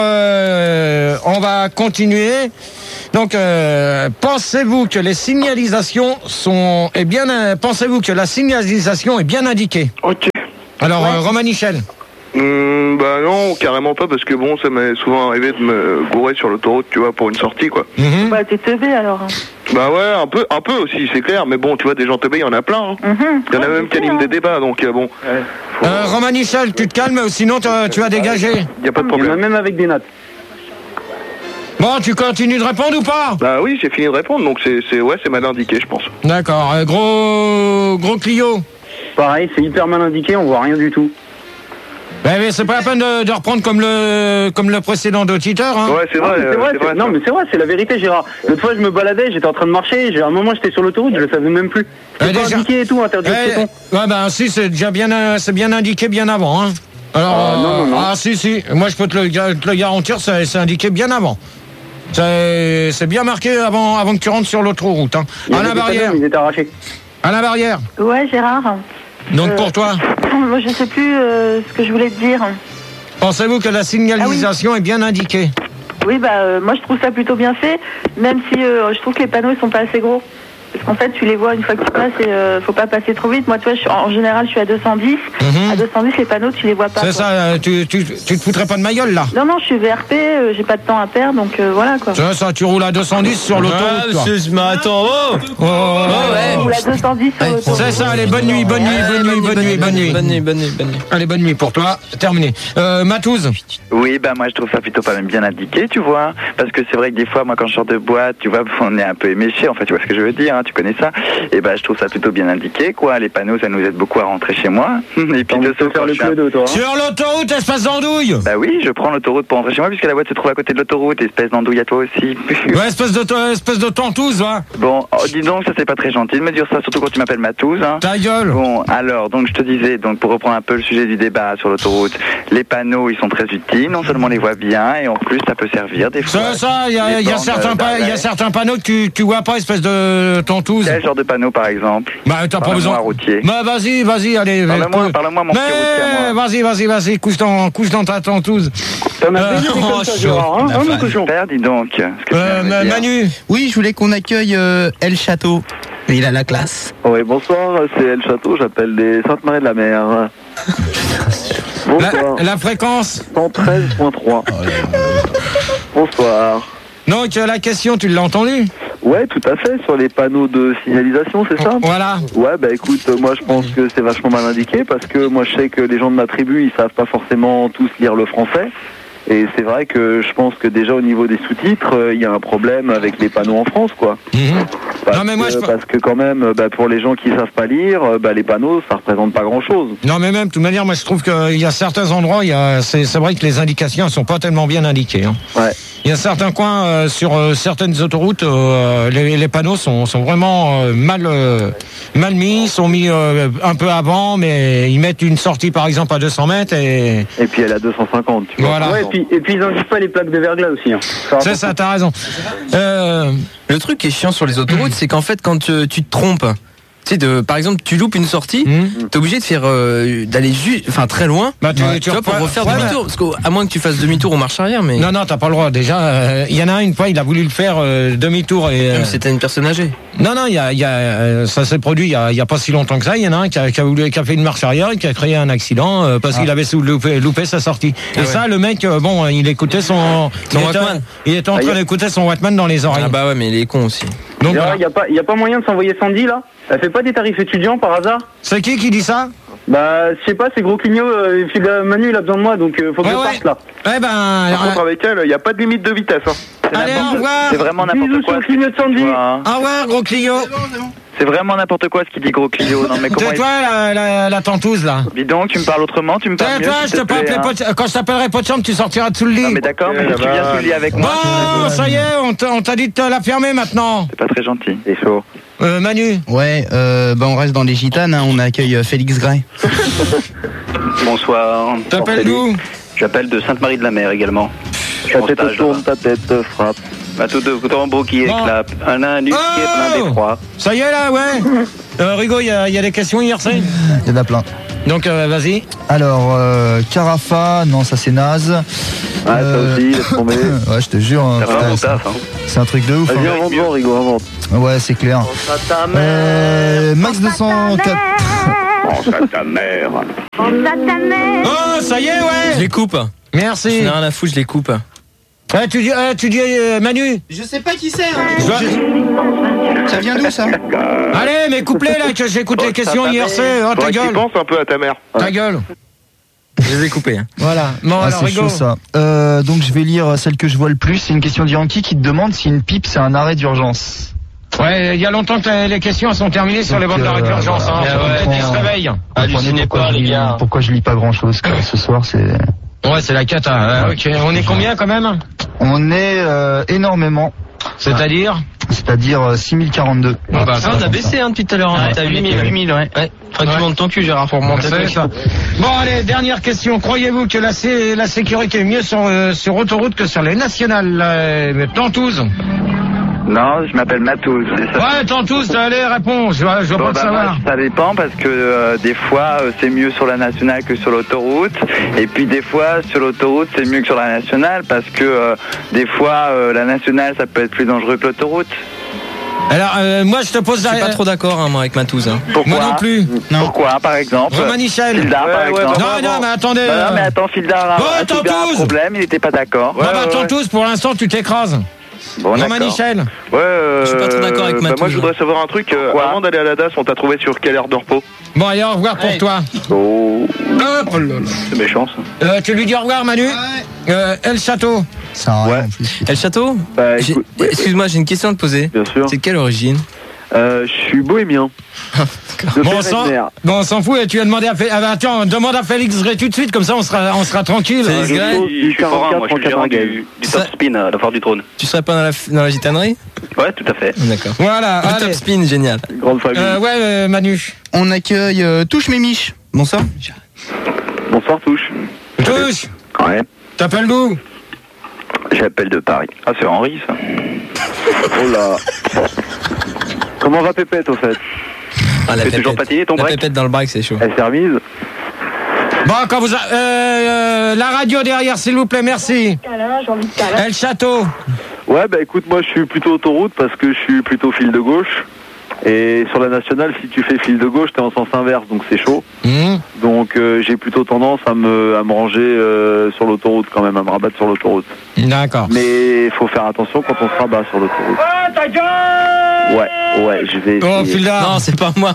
on va continuer. Donc, pensez-vous que les signalisations pensez-vous que la signalisation est bien indiquée?
Ok.
Alors, Romain Michel.
Bah non, carrément pas, parce que bon, ça m'est souvent arrivé de me gourer sur l'autoroute, tu vois, pour une sortie, quoi.
Bah t'es teubé alors.
Bah ouais, un peu aussi, c'est clair, mais bon, tu vois, des gens teubés, il y en a plein. Hein. Il y en a même qui animent des débats, donc bon.
Romain Michel, tu te calmes, sinon tu as dégagé.
Il y a pas de problème.
Il y en a même avec des nattes.
Bon, tu continues de répondre ou pas?
Bah oui, j'ai fini de répondre, donc c'est mal indiqué, je pense.
D'accord, gros Clio.
Pareil, c'est hyper mal indiqué, on voit rien du tout.
Mais c'est pas la peine de reprendre comme le précédent auditeur, hein.
Ouais, c'est vrai.
Non, mais c'est vrai, c'est la vérité, Gérard. L'autre fois, je me baladais, j'étais en train de marcher, à un moment, j'étais sur l'autoroute, je le savais même plus. C'est pas indiqué et tout, interdit aux piétons.
Ouais, bah si, c'est déjà bien indiqué bien avant, hein. Alors,
non.
Ah si, moi je peux te le garantir, c'est indiqué bien avant. C'est bien marqué avant que tu rentres sur l'autoroute, hein. Alain Barrière.
Ils étaient arrachés.
Alain Barrière.
Ouais, Gérard.
Donc pour toi?
Moi, je sais plus ce que je voulais te dire.
Pensez-vous que la signalisation est bien indiquée?
Oui, moi je trouve ça plutôt bien fait, même si je trouve que les panneaux ils sont pas assez gros. Parce qu'en fait, tu les vois une fois que tu passes et faut pas passer trop vite. Moi, tu vois, en général, je suis à 210. À 210, les panneaux, tu les vois pas.
C'est ça, tu te foutrais pas de ma gueule, là?
Non, je suis VRP, j'ai pas de temps à perdre, donc voilà, quoi.
C'est ça, tu roules à 210 sur l'autoroute, toi.
Mais attends,
ouais. Je roule à 210 sur l'autoroute.
C'est ça, allez, bonne nuit. Allez, bonne nuit pour toi, terminé. Matouze.
Oui, bah moi je trouve ça plutôt pas même bien indiqué, tu vois. Parce que c'est vrai que des fois, moi quand je sors de boîte, tu vois, on est un peu éméché, en fait, tu vois ce que je veux dire, hein, tu connais ça. Et bah je trouve ça plutôt bien indiqué, quoi. Les panneaux, ça nous aide beaucoup à rentrer chez moi. Et puis de se faire le coup de toi.
Sur l'autoroute, espèce d'andouille.
Bah oui, je prends l'autoroute pour rentrer chez moi, puisque la boîte se trouve à côté de l'autoroute, espèce d'andouille à toi aussi.
Ouais, espèce de tantouze, va.
Bon, dis donc, ça c'est pas très gentil de me dire ça, surtout quand tu m'appelles Matouze, hein.
Ta gueule.
Bon, alors, donc je te disais, donc pour reprendre un peu le sujet du débat sur l'autoroute, les panneaux, ils sont très utiles, non seulement on les voit bien, et en plus ça peut servir des fois.
C'est ça, il y a certains panneaux que tu vois pas, espèce de tantouze.
Quel genre de panneau par exemple?
Bah t'as pas besoin.
Routier.
Bah vas-y, allez.
Parle-moi mon petit routier à moi.
Vas-y, couche dans ta tantouze.
T'en as déjà des comme ça, Gérard, hein, mon cochon.
Dis donc.
Manu.
Oui, je voulais qu'on accueille El Château. Il a la classe.
Oui, bonsoir, c'est El Château, j'appelle des Sainte-Marie de la Mer. Bonsoir.
La fréquence
113.3. Bonsoir.
Donc la question, tu l'as entendue?
Ouais, tout à fait, sur les panneaux de signalisation, c'est ça?
Voilà.
Ouais, bah écoute, moi je pense que c'est vachement mal indiqué parce que moi je sais que les gens de ma tribu, ils savent pas forcément tous lire le français. Et c'est vrai que je pense que déjà au niveau des sous-titres, il y a un problème avec les panneaux en France, quoi. Parce que quand même, pour les gens qui savent pas lire, les panneaux, ça représente pas grand-chose.
Non, mais même, de toute manière, moi je trouve qu'il y a certains endroits, c'est vrai que les indications ne sont pas tellement bien indiquées. Hein.
Ouais.
Il y a certains coins sur certaines autoroutes, les panneaux sont vraiment mal mis, sont mis un peu avant, mais ils mettent une sortie par exemple à 200 mètres et
puis elle est à 250. Tu vois.
Voilà.
Ouais, et puis ils indiquent pas les plaques de verglas aussi. Hein.
C'est ça, t'as raison.
Le truc qui est chiant sur les autoroutes, c'est qu'en fait, quand tu te trompes, tu sais, par exemple, tu loupes une sortie, t'es obligé de faire d'aller très loin, tu vois, pour refaire demi-tour. Parce qu'à moins que tu fasses demi-tour ou marche arrière, mais
non, t'as pas le droit. Déjà, il y en a une fois, il a voulu le faire demi-tour et
c'était une personne âgée.
Non, ça s'est produit il y a pas si longtemps que ça. Il y en a un qui a fait une marche arrière et qui a créé un accident parce qu'il avait loupé sa sortie. Et ça, le mec, il écoutait son Walkman. Il était en train d'écouter son Walkman dans les oreilles.
Ah bah ouais, mais il est con aussi.
Donc il y a pas moyen de s'envoyer Sandy là? Elle fait pas des tarifs étudiants par hasard?
C'est qui dit ça?
Bah, je sais pas, c'est Gros Clignot, Manu il a besoin de moi, donc faut que je parte là.
Ouais,
par contre, avec elle, il n'y a pas de limite de vitesse. Hein.
Allez, au revoir.
C'est vraiment n'importe quoi.
Clignot de Sandy.
Au revoir, Gros Clignot.
C'est vraiment n'importe quoi ce qu'il dit, Gros Clignot. Non, mais comment
toi, la tantouze, là.
Dis donc, tu me parles autrement, tu me parles mieux,
toi, je te peux appeler quand je t'appellerai pot de chambre, tu sortiras de sous le lit.
Non, mais d'accord, mais tu viens sous le lit avec moi.
Bon, ça y est, on t'a dit de te la fermer maintenant.
C'est pas très gentil.
C'est chaud.
Manu.
Ouais, on reste dans les gitanes, hein, on accueille Félix Gray.
Bonsoir.
T'appelles d'où?
J'appelle de Sainte-Marie-de-la-Mer également.
Ta tête tourne, ta tête frappe.
Tout de tambour qui éclate. Un anus qui est plein d'effroi.
Ça y est là, ouais. Rigo, il y a des questions hier, c'est?
Il y en a plein.
Donc vas-y.
Alors, Carafa, non, ça c'est naze.
Ah, ça aussi, laisse tomber.
Ouais, je te jure. C'est un truc de ouf.
Vas-y, invente, Rigo, invente.
Ouais, c'est clair. Max 204.
Pense à ta mère.
Oh, ça y est, ouais.
Je les coupe.
Merci.
Je n'ai rien à foutre, je les coupe.
Ouais, tu dis Manu.
Je sais pas qui c'est. Ça vient d'où ça?
Allez, mais coupe-les là, que j'écoute les questions IRC. Oh, ta gueule.
Pense un peu à ta mère.
Ta gueule.
Je les ai coupés. Hein.
Voilà. Bon, alors,
c'est
Rigo.
chaud ça. Donc je vais lire celle que je vois le plus. C'est une question d'Yankee qui te demande si une pipe c'est un arrêt d'urgence.
Ouais, il y a longtemps que les questions sont terminées sur les bandes d'arrêt d'urgence. Ils se réveillent.
Hallucinez pas, les gars. Pourquoi je lis pas grand chose ce soir, c'est.
Ouais, c'est la cata. Ok. On est combien quand même?
On est énormément.
C'est-à-dire
6042.
On a baissé depuis tout à l'heure. T'as 8000, ouais. Faudrait que tu montes ton cul, Gérard, pour remonter.
C'est ça. Bon, allez, dernière question. Croyez-vous que la sécurité est mieux sur autoroute que sur les nationales? Tantouze.
Non, je m'appelle Matouze.
Ouais, Tantouze, allez, réponds. Je veux pas te savoir.
Ça dépend parce que des fois c'est mieux sur la nationale que sur l'autoroute. Et puis des fois sur l'autoroute c'est mieux que sur la nationale parce que des fois la nationale ça peut être plus dangereux que l'autoroute.
Alors, moi je te pose la...
Je suis pas trop d'accord moi avec Matouze. Hein.
Pourquoi?
Moi non plus.
Non. Pourquoi, par exemple?
Romanichel.
Fildar, par exemple.
Non, mais attendez.
Non, mais attends, Fildar a un problème, il n'était pas d'accord.
Tantouze, pour l'instant tu t'écrases.
Bon,
Michel.
Ouais,
je suis pas trop d'accord avec Matouze.
moi je voudrais savoir un truc. Avant d'aller à la DAS, on t'a trouvé sur quelle heure de repos?
Bon, allez, au revoir pour toi.
Oh.
Hop.
C'est méchant ça.
Tu lui dis au revoir, Manu. El Château.
Ça ouais. En plus.
El Château. Excuse-moi, j'ai une question à te poser.
Bien sûr.
C'est quelle origine?
Je suis bohémien.
Bon, on s'en fout. Et tu as demandé à Attends, demande à Félix Gray tout de suite, comme ça on sera tranquille.
Je suis forain, moi je suis gérant du Top Spin à la Foire du Trône.
Tu serais pas dans la gitanerie?
Ouais, tout à fait.
D'accord.
Voilà.
Le Top Spin, génial.
Grande famille.
Manu.
On accueille Touche Mémiche. Bonsoir.
Bonsoir, Touche.
Touche.
Ouais.
T'appelles d'où?
J'appelle de Paris. Ah, c'est Henri ça.
Oh là. Comment va Pépette au fait?
Tu fais toujours patiner ton break?
La Pépette dans le break, c'est chaud.
Elle s'est remise.
Bon, quand vous la radio derrière, s'il vous plaît, merci. El Château.
Ouais, bah écoute, moi je suis plutôt autoroute parce que je suis plutôt fil de gauche. Et sur la nationale, si tu fais fil de gauche, t'es en sens inverse, donc c'est chaud. Donc j'ai plutôt tendance à me ranger sur l'autoroute quand même, à me rabattre sur l'autoroute.
D'accord.
Mais il faut faire attention quand on se rabat sur l'autoroute.
Oh, ta gueule!
Ouais, je vais essayer.
Oh, Fildar.
Non, c'est pas moi.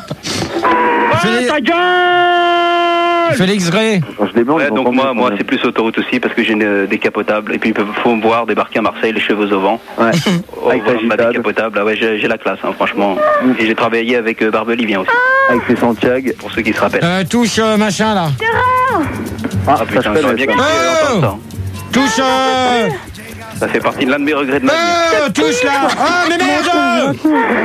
Ta gueule! Félix Gray.
Ouais, donc moi c'est plus autoroute aussi parce que j'ai une décapotable et puis il faut me voir débarquer à Marseille les cheveux au vent.
Ouais. Avec
ma décapotable, ouais, j'ai la classe, hein, franchement. Et j'ai travaillé avec Barbelivien aussi.
Avec ses Santiago.
Pour ceux qui se rappellent.
Touche machin là.
Ah putain, j'aurais bien kiffé entendre ça.
Touche.
Ça fait partie de l'un de mes regrets de ma vie.
Touche là. Ah mais merde.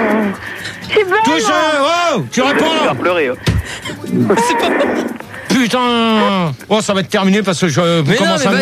Touche. Oh, tu réponds.
Je vais faire pleurer.
C'est pas bon. Putain. Oh, ça va être terminé parce que je commence à...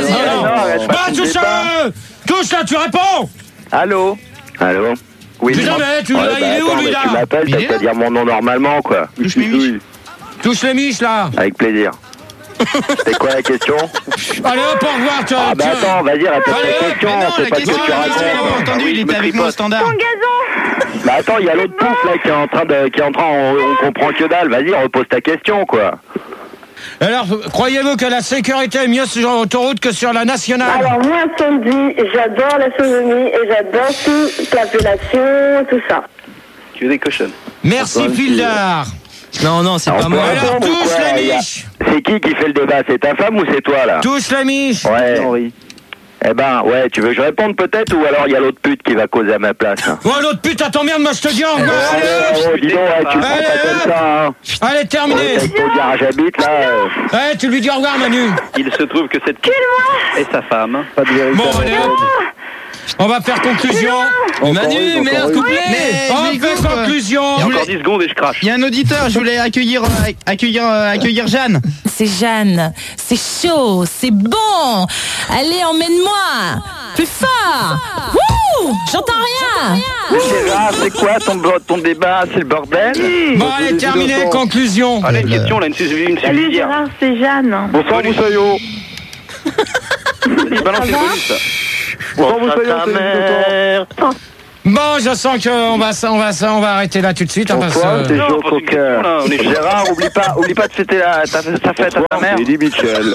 Touche là, tu réponds.
Allô? Oui.
Putain, mais il est où lui là?
Tu m'appelles, t'as qu'à dire mon nom normalement quoi.
Touche les miches.
Touche les miches là.
Avec plaisir. C'est quoi la question?
Allez hop, au revoir.
Ah bah attends, vas-y, répète ta question.
C'est pas ce que tu racontes. Il n'a pas entendu, il était avec moi au standard.
Bah attends, il y a l'autre pouf là qui est en train, on comprend que dalle. Vas-y, repose ta question quoi.
Alors, croyez-vous que la sécurité est mieux sur l'autoroute que sur la nationale?
Alors moi, samedi, j'adore la sodomie et j'adore toute l'appellation, tout ça.
Tu es des cochonnes.
Merci Fildar.
Non, c'est pas moi.
Alors, touche la miche.
C'est qui fait le débat? C'est ta femme ou c'est toi là?
Touche la miche.
Ouais. Henri. Eh ben, ouais, tu veux que je réponde peut-être ou alors il y a l'autre pute qui va causer à ma place?
Oh, l'autre pute, attends, merde, moi je te dis au revoir.
Dis donc, tu prends pas comme ça, hein.
Allez, terminé.
Au garage j'habite là.
Ouais, tu lui dis au revoir, Manu.
Il se trouve que cette est sa femme.
Pas de vérité.
Bon, allez, On va faire conclusion.
Manu, meilleur couplet.
On fait conclusion.
Il y a encore 10 secondes et je crache.
Il y a un auditeur, je voulais accueillir Jeanne.
C'est Jeanne. C'est chaud, c'est bon. Allez, emmène-moi. Plus fort. Wouh, j'entends rien.
Gérard, c'est quoi ton débat? C'est le bordel?
Bon, allez, terminé, conclusion.
Allez, une question, là, une
Salut Gérard, c'est Jeanne.
Bonsoir Moussaillot.
Balance les bonus, ça.
Bonsoir Moussaillot, c'est
Bon, je sens qu'on va arrêter là tout de suite.
Bonsoir, c'est Joe Cocker.
Gérard, oublie pas de fêter ta fête à ta mère.
C'est Eddie Mitchell.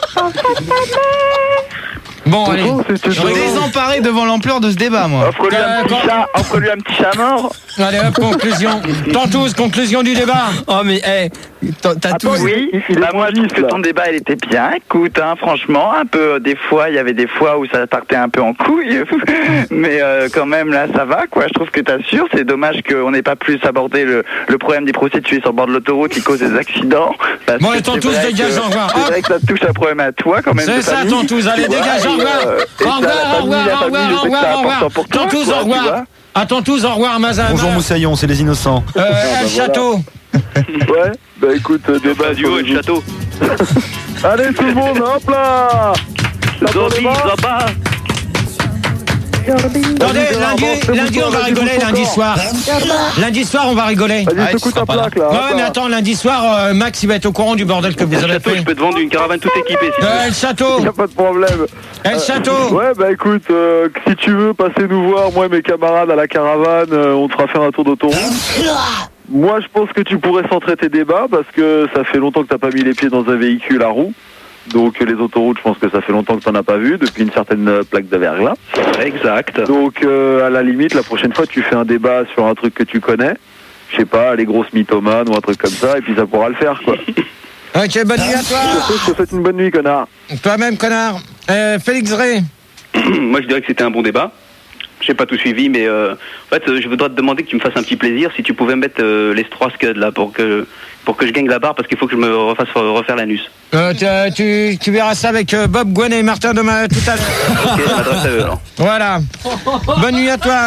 Bon, allez.
Je suis désemparé devant l'ampleur de ce débat, moi.
Offre-lui un petit chat mort.
Allez, hop, conclusion. Tantous, conclusion du débat.
Oh, mais, t'as tout.
Oui, moi, je trouve que ton débat, il était bien. Écoute, franchement, un peu, il y avait des fois où ça partait un peu en couille. Mais quand même, là, ça va, quoi. Je trouve que t'assures. C'est dommage qu'on n'ait pas plus abordé le problème des prostituées sur le bord de l'autoroute qui cause des accidents.
Bon, et Tantous, dégage, au revoir.
C'est vrai que ça touche un problème à toi, quand même.
C'est ça, Tantous, allez, dégage, au revoir. Au revoir. Tantous, au revoir. À Tantous, au revoir, Mazan.
Bonjour Moussaillon, c'est les innocents.
Château.
Ouais, bah écoute, débat
duo et château.
Allez tout le monde, hop là.
Zombie, là-bas.
Attendez, lundi on va rigoler, lundi soir. Lundi soir on va rigoler.
Vas-y, secoue ta plaque là.
Ouais, mais attends, lundi soir, Max il va être au courant du bordel que vous avez fait.
Je peux te vendre une caravane toute équipée.
Le château.
Y'a pas de problème.
Le château.
Ouais, bah écoute, si tu veux passer nous voir, moi et mes camarades à la caravane, on te fera faire un tour d'autoroute. Moi je pense que tu pourrais centrer tes débats parce que ça fait longtemps que t'as pas mis les pieds dans un véhicule à roues. Donc les autoroutes, je pense que ça fait longtemps que t'en as pas vu depuis une certaine plaque de verglas.
Exact.
Donc à la limite, la prochaine fois, tu fais un débat sur un truc que tu connais. Je sais pas, les grosses mythomanes ou un truc comme ça, et puis ça pourra le faire, quoi.
Ok, bonne nuit à toi.
Je te souhaite une bonne nuit, connard.
Toi-même, connard. Félix Ray.
Moi, je dirais que c'était un bon débat. J'ai pas tout suivi, mais en fait, je voudrais te demander que tu me fasses un petit plaisir, si tu pouvais mettre les 3 scuds là pour que je gagne la barre, parce qu'il faut que je me refasse refaire l'anus.
Tu verras ça avec Bob, Gwen et Martin demain tout à l'heure.
Ok, je m'adresse à eux alors.
Voilà. Bonne nuit à toi.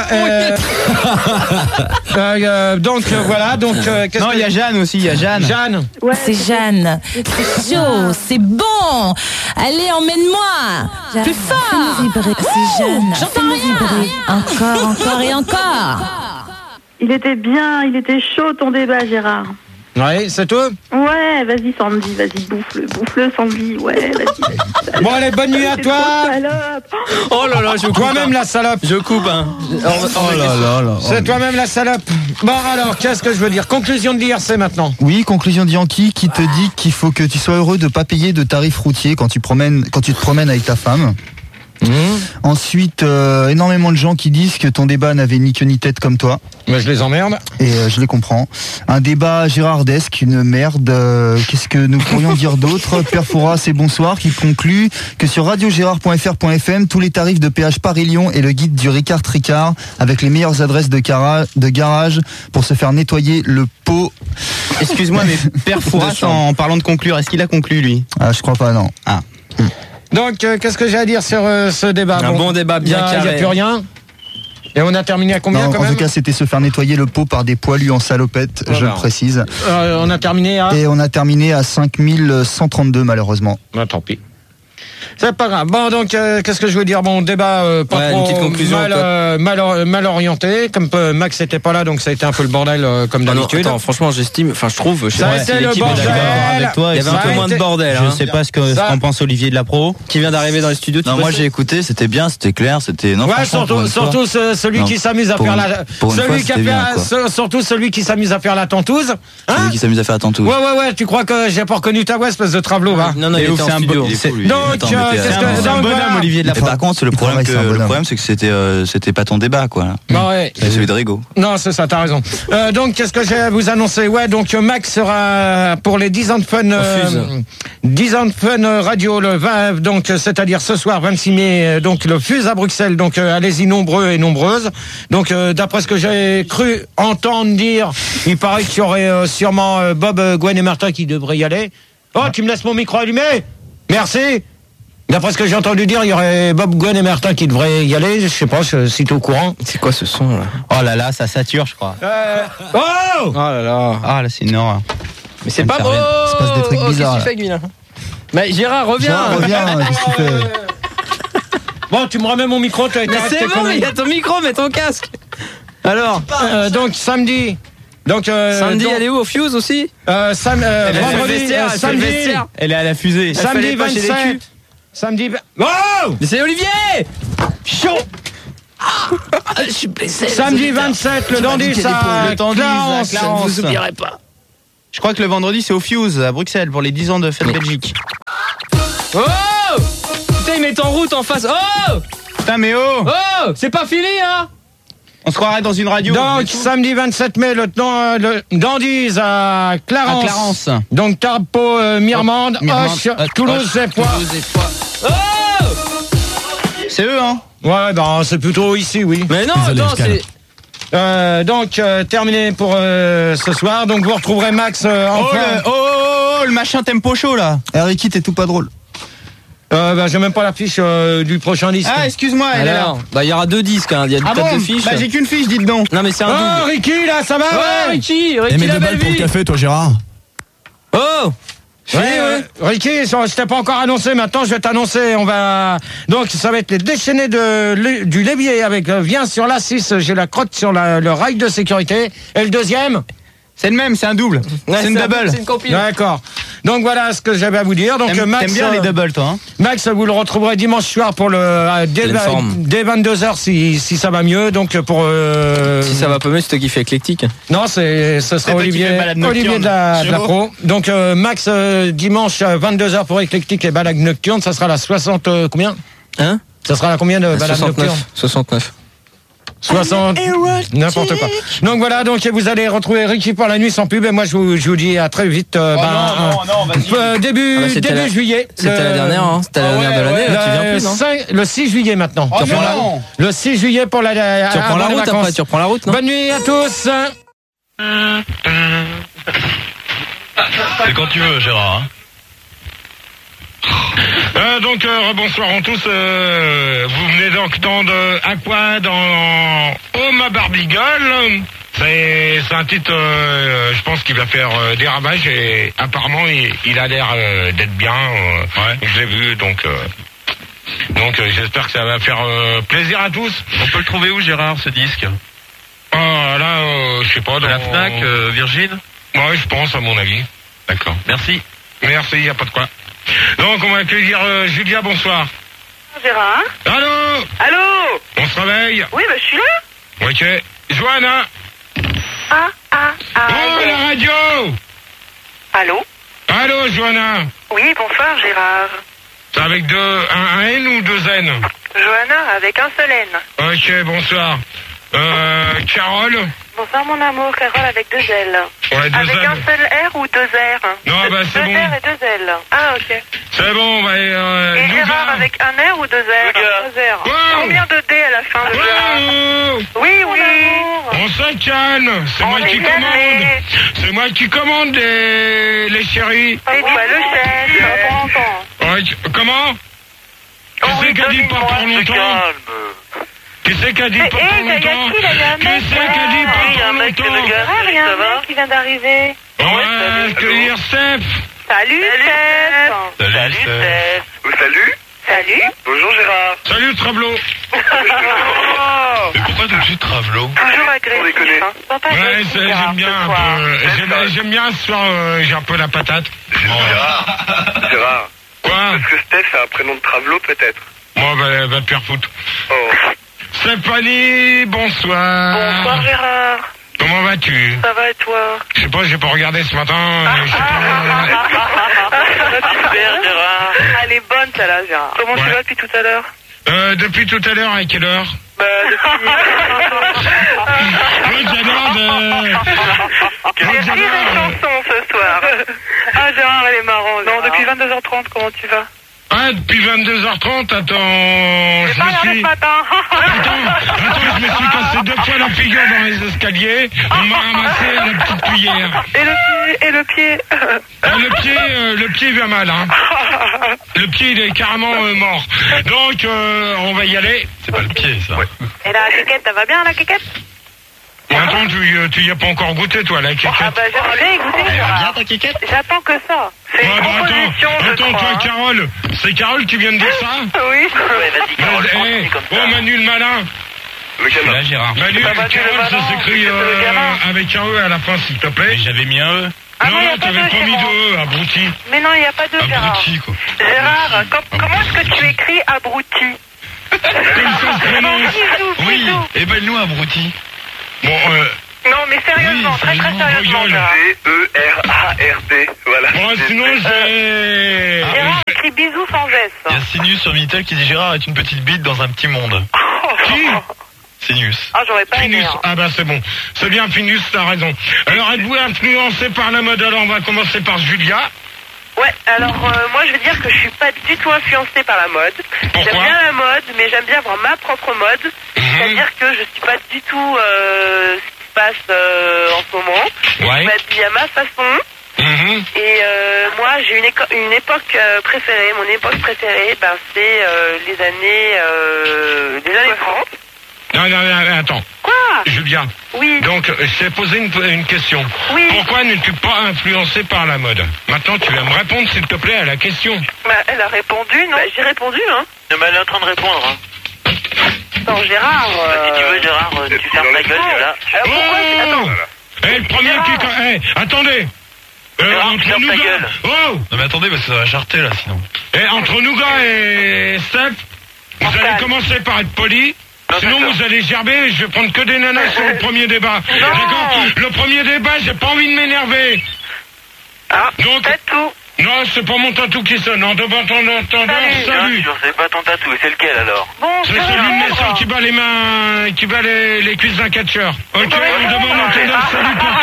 Voilà. Donc,
non, il y a Jeanne aussi, il y a Jeanne.
Jeanne.
Ouais, c'est Jeanne. C'est chaud, c'est bon. Allez, emmène-moi. Plus fort. C'est Jeanne. J'entends rien. Encore et encore.
Il était bien, il était chaud ton débat, Gérard.
Ouais, c'est tout.
Ouais, vas-y Sandy, vas-y, bouffe-le Sandy, ouais, vas-y.
Bon, allez, bonne nuit à toi.
Oh là là, je coupe.
Toi-même la salope.
Je coupe, hein.
Oh là là.
C'est toi-même la salope. Bon, alors, qu'est-ce que je veux dire? Conclusion de l'IRC maintenant.
Oui, conclusion de Yankee qui te dit qu'il faut que tu sois heureux de pas payer de tarifs routiers quand tu te promènes avec ta femme. Ensuite, énormément de gens qui disent que ton débat n'avait ni queue ni tête comme toi.
Mais je les emmerde.
Et je les comprends. Un débat gérardesque, une merde. Qu'est-ce que nous pourrions dire d'autre? Père Fouras et bonsoir qui conclut que sur radiogérard.fr.fm, tous les tarifs de péage Paris-Lyon et le guide du Ricard Tricard avec les meilleures adresses de garage pour se faire nettoyer le pot.
Excuse-moi, mais Père Fouras, en parlant de conclure, est-ce qu'il a conclu lui?
Ah, je crois pas, non.
Ah.
Donc, qu'est-ce que j'ai à dire sur ce débat?
Un bon débat bien carré.
Il n'y a plus rien. Et on a terminé à combien, quand même?
En tout cas, c'était se faire nettoyer le pot par des poilus en salopette, je le précise.
On a terminé à...
Et on a terminé à 5132, malheureusement.
Bah, tant pis. C'est pas grave. Bon, donc, qu'est-ce que je veux dire? Bon, débat pas trop
une petite conclusion,
mal orienté. Comme Max n'était pas là, donc ça a été un peu le bordel, comme d'habitude.
Attends, franchement, j'estime, je trouve,
ça a été le bordel.
Avec toi,
il y avait un peu moins de bordel.
Je sais pas ce qu'en pense Olivier de la Pro,
qui vient d'arriver dans les studios.
Non, moi j'ai écouté, c'était bien, c'était clair, c'était. Non,
ouais, surtout celui qui s'amuse à faire la. Surtout celui qui s'amuse à faire la tentouse.
Celui qui s'amuse à faire la tentouse.
Ouais, tu crois que j'ai pas reconnu ta voix, espèce de travelot, va?
Non, il était en studio.
Donc,
c'est un bonhomme, Olivier de la
Par contre, le problème, c'est que c'était pas ton débat, quoi.
Bah ouais.
C'est celui de Rigaud.
Non, c'est ça, t'as raison. Donc, qu'est-ce que j'ai à vous annoncer? Ouais, donc Max sera pour les 10 ans de fun, 10 ans de fun radio le 20, donc c'est-à-dire ce soir 26 mai, donc le Fuse à Bruxelles. Donc allez-y nombreux et nombreuses. Donc d'après ce que j'ai cru entendre dire, il paraît qu'il y aurait sûrement Bob, Gwen et Martin qui devraient y aller. Oh, tu me laisses mon micro allumé? Merci. D'après ce que j'ai entendu dire, il y aurait Bob, Gwen et Martin qui devraient y aller. Je sais pas si t'es au courant.
C'est quoi ce son là?
Oh là là, ça sature, je crois.
Oh
là là. Ah là, c'est une horreur.
Mais c'est pas beau.
Il se passe des trucs bizarres.
Qu'est-ce que tu fais, lui, là? Mais Gérard, reviens.
Qu'est-ce que tu fais?
Bon, tu me remets mon micro, tu as été
Mais c'est bon, il y a ton micro, mets ton casque. Alors,
donc samedi.
Samedi, elle est où, au Fuse aussi?
Vendredi, samedi.
Elle est à la fusée.
Samedi 27. Samedi. Oh!
Mais c'est Olivier!
Chaud!
Je suis blessé.
Samedi 27, le Dandy, ça.
Clarence.
Je ne vous oublierai pas.
Je crois que le vendredi, c'est au Fuse, à Bruxelles, pour les 10 ans de Fête Belgique.
Oh! Putain, il met en route en face. Oh!
Putain, mais oh!
Oh! C'est pas fini, hein?
On se croirait dans une radio.
Donc, samedi 27 mai, le Dandies à Clarence. Donc, Carpo, Mirmande, Hoche, Toulouse et Poix.
Oh!
C'est eux, hein?
Ouais, ben, c'est plutôt ici, oui.
Mais non, c'est...
Donc, terminé pour ce soir. Donc, vous retrouverez Max
le machin tempo chaud, là.
Ricky, t'es tout pas drôle.
J'ai même pas la fiche du prochain disque.
Ah, excuse-moi, elle est là.
Bah, il y aura 2 disques, hein. Il y a de fiches.
Bah, j'ai qu'une fiche, dites donc.
Non, mais c'est un double.
Oh, Ricky, là, ça va?
Ouais, Ricky,
Et mets 2 balles pour le café, toi, Gérard.
Oh!
Ouais. Ricky, je t'ai pas encore annoncé, maintenant je vais t'annoncer. Donc ça va être les déchaînés du Lévier avec viens sur l'A6, j'ai la crotte sur le rail de sécurité. Et le deuxième?
C'est le même, c'est un double.
Ouais,
c'est une double.
C'est une compil.
D'accord. Donc voilà ce que j'avais à vous dire. Donc Max,
t'aimes bien les doubles, toi, hein?
Max, vous le retrouverez dimanche soir pour dès 22h si ça va mieux. Donc pour
si ça va pas mieux, c'est toi qui fais éclectique.
Non, ce sera Olivier de la pro. Donc Max dimanche 22h pour éclectique et balade nocturne, ça sera la 60 combien?
Hein?
Ça sera la combien de balade nocturne?
69.
60, n'importe quoi. Donc voilà, donc vous allez retrouver Ricky pour la nuit sans pub. Et moi je vous dis à très vite. Début juillet.
C'était la dernière, hein. C'était la dernière de l'année. Tu viens plus, non?
Le 6 juillet maintenant. Le 6 juillet pour la.
Tu reprends la route après. Tu reprends la route, non?
Bonne nuit à tous.
C'est quand tu veux, Gérard.
Bonsoir à tous. Vous venez d'entendre Aqua dans Oh ma Barbigole. C'est un titre, je pense qu'il va faire des ravages et apparemment il a l'air d'être bien. Je l'ai vu, donc j'espère que ça va faire plaisir à tous.
On peut le trouver où, Gérard, ce disque?
Je sais pas.
Dans la Fnac, Virgin?
Ouais, je pense, à mon avis.
D'accord. Merci.
Merci, y a pas de quoi. Donc on va accueillir Julia, bonsoir.
Gérard.
Allô?
Allô?
On se réveille?
Oui, je suis là.
Ok. Johanna. Oh, la radio.
Allô?
Allô, Johanna.
Oui, bonsoir, Gérard.
C'est avec un N ou 2 N?
Johanna, avec un seul N.
Ok, bonsoir. Carole.
Bonsoir, mon amour. Carole avec 2 L.
Ouais, 2
avec
L.
un seul R ou 2 R?
Non, c'est bon.
2 R et 2 L. Ah, ok.
C'est bon,
et Gérard avec un R ou 2 R? 2 R.
Wow.
Combien de D à la fin de Gérard? Oui.
On se calme. C'est moi qui commande. C'est moi qui commande les chéris.
C'est toi le chef.
Ouais, comment? Qui c'est qui a dit pas pour longtemps? Qui c'est qui a dit pas pour longtemps? Qui c'est qui a dit pas pour longtemps?
Rien, un mec qui vient d'arriver.
Ouais, accueillir Steph.
Salut Steph.
Salut Steph.
Salut.
Bonjour Gérard.
Salut Travelot.
Mais pourquoi tout de suite Travelot?
Toujours agressif.
Ouais, j'aime bien un peu. J'aime bien ce soir, j'ai un peu la patate.
Gérard.
Quoi?
Est-ce que Steph c'est un prénom de Travelot peut-être?
Moi, va te faire foutre.
Oh.
Stéphanie, bonsoir.
Bonsoir Gérard.
Comment vas-tu?
Ça va et toi?
Je sais pas, j'ai pas regardé ce matin.
Super Gérard. Elle est bonne celle-là, Gérard. Comment tu vas depuis tout à l'heure?
Depuis tout à l'heure, à quelle heure?
Depuis... J'ai écrit des chansons ce soir. Ah Gérard, elle est marrante. Non, depuis 22h30, comment tu vas?
Ah, depuis 22h30, attends,
J'ai pas regardé ce matin.
Attends, je me suis cassé 2 fois la figure dans les escaliers, on m'a ramassé à la petite cuillère.
Et le pied
Le pied il va mal, hein. Le pied il est carrément mort. Donc, on va y aller.
C'est pas le pied, ça. Ouais.
Et la quéquette, ça va bien, la quéquette?
Attends, tu y as pas encore goûté, toi, la quéquette?
Ah bah j'aimerais goûter.
Bien ta quéquette?
J'attends que ça. C'est une proposition,
attends, toi,
hein.
Carole, c'est Carole qui vient de dire ça?
Oui.
Ouais, vas-y, Carole, continue comme ça.
Oh, Manu le malin.
Lequel là,
Gérard? Manu, Carole, ça s'écrit avec un E à la fin, s'il te plaît.
J'avais mis un E.
Ah
non, t'avais pas mis de E, abruti.
Mais non, il n'y a pas de Gérard.
Abruti, quoi.
Gérard, comment est-ce que tu écris abruti?
Oui, ébelle-nous abruti.
Bon,
non, mais sérieusement,
oui,
très sérieusement, Gérard.
D-E-R-A-R-D, voilà.
Bon, sinon, j'ai...
Gérard écrit bisous sans S.
Il y a Sinus sur Minitel qui dit Gérard est une petite bite dans un petit monde.
Qui?
Sinus.
Ah, j'aurais pas aimé.
Finus, ah bah c'est bon. C'est bien Finus, t'as raison. Alors, êtes-vous influencé par la mode? Alors, on va commencer par Julia.
Ouais, alors moi je veux dire que je suis pas du tout influencée par la mode.
Pourquoi?
J'aime bien la mode, mais j'aime bien avoir ma propre mode. C'est-à-dire que je suis pas du tout ce qui se passe en ce moment.
Ouais.
Je m'habille à ma façon. Et moi j'ai une époque préférée. Mon époque préférée, ben, c'est les années 30.
Non, attends.
Quoi?
Julia.
Oui.
Donc, je t'ai posé une question.
Oui.
Pourquoi n'es-tu pas influencé par la mode? Maintenant, tu vas me répondre, s'il te plaît, à la question.
Bah, elle a répondu, non? Bah, j'ai répondu, hein.
Non, mais elle est en train de répondre, hein.
Non, Gérard...
Si tu veux, Gérard, tu fermes ta gueule, là.
Pourquoi? Attends.
Le premier qui... attendez.
Gérard,
Entre
ferme ta
Nougat...
gueule.
Oh.
Non mais attendez, parce que ça va charter là sinon.
Entre Nougat et Steph, vous allez commencer par être poli. Sinon vous allez gerber et je vais prendre que des nanas sur le premier débat. D'accord? Le premier débat, j'ai pas envie de m'énerver.
Ah,
donc,
tatou.
Non, c'est pas mon tatou qui sonne. En devant ton entendeur, salut.
C'est pas ton tatou, c'est lequel alors?
Bon,
c'est celui de mes soeurs qui bat les mains, qui bat les cuisses d'un catcheur. Ok, en devant l'entendeur, salut pour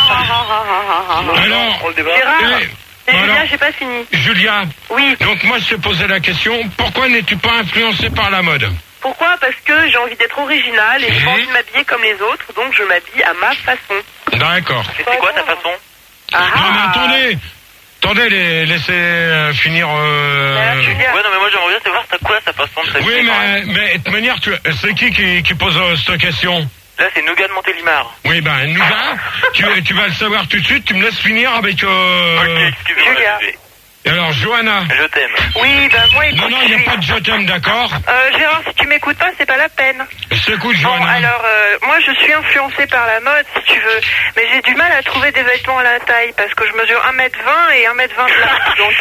toi. Alors,
Gérard, Julia, j'ai pas fini.
Julia.
Oui.
Donc moi, je t'ai posé la question, pourquoi n'es-tu pas influencé par la mode?
Pourquoi? Parce que j'ai envie d'être originale et j'ai pas envie de m'habiller comme les autres, donc je m'habille à ma façon.
D'accord.
Et c'est quoi ta façon?
Non mais attendez, laissez finir...
Ouais, non mais moi j'aimerais bien savoir c'est quoi sa façon de s'habiller.
Oui, mais de toute manière, c'est qui pose cette question?
Là c'est Nougat de Montélimar.
Oui, ben Nougat, tu vas le savoir tout de suite, tu me laisses finir avec...
Ok, excusez-moi.
Alors, Johanna.
Je t'aime.
Oui, ben moi, écoute...
Non, il n'y a pas de je t'aime, d'accord?
Gérard, si tu m'écoutes pas, c'est pas la peine.
Je t'écoute, Johanna.
Bon, alors, moi, je suis influencée par la mode, si tu veux. Mais j'ai du mal à trouver des vêtements à la taille, parce que je mesure 1m20 et 1m20 de large. Donc,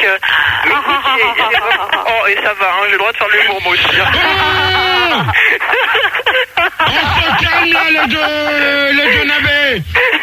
oh, et ça va, hein, j'ai le droit de faire de l'humour, moi aussi.
On se calme, là, les deux navets.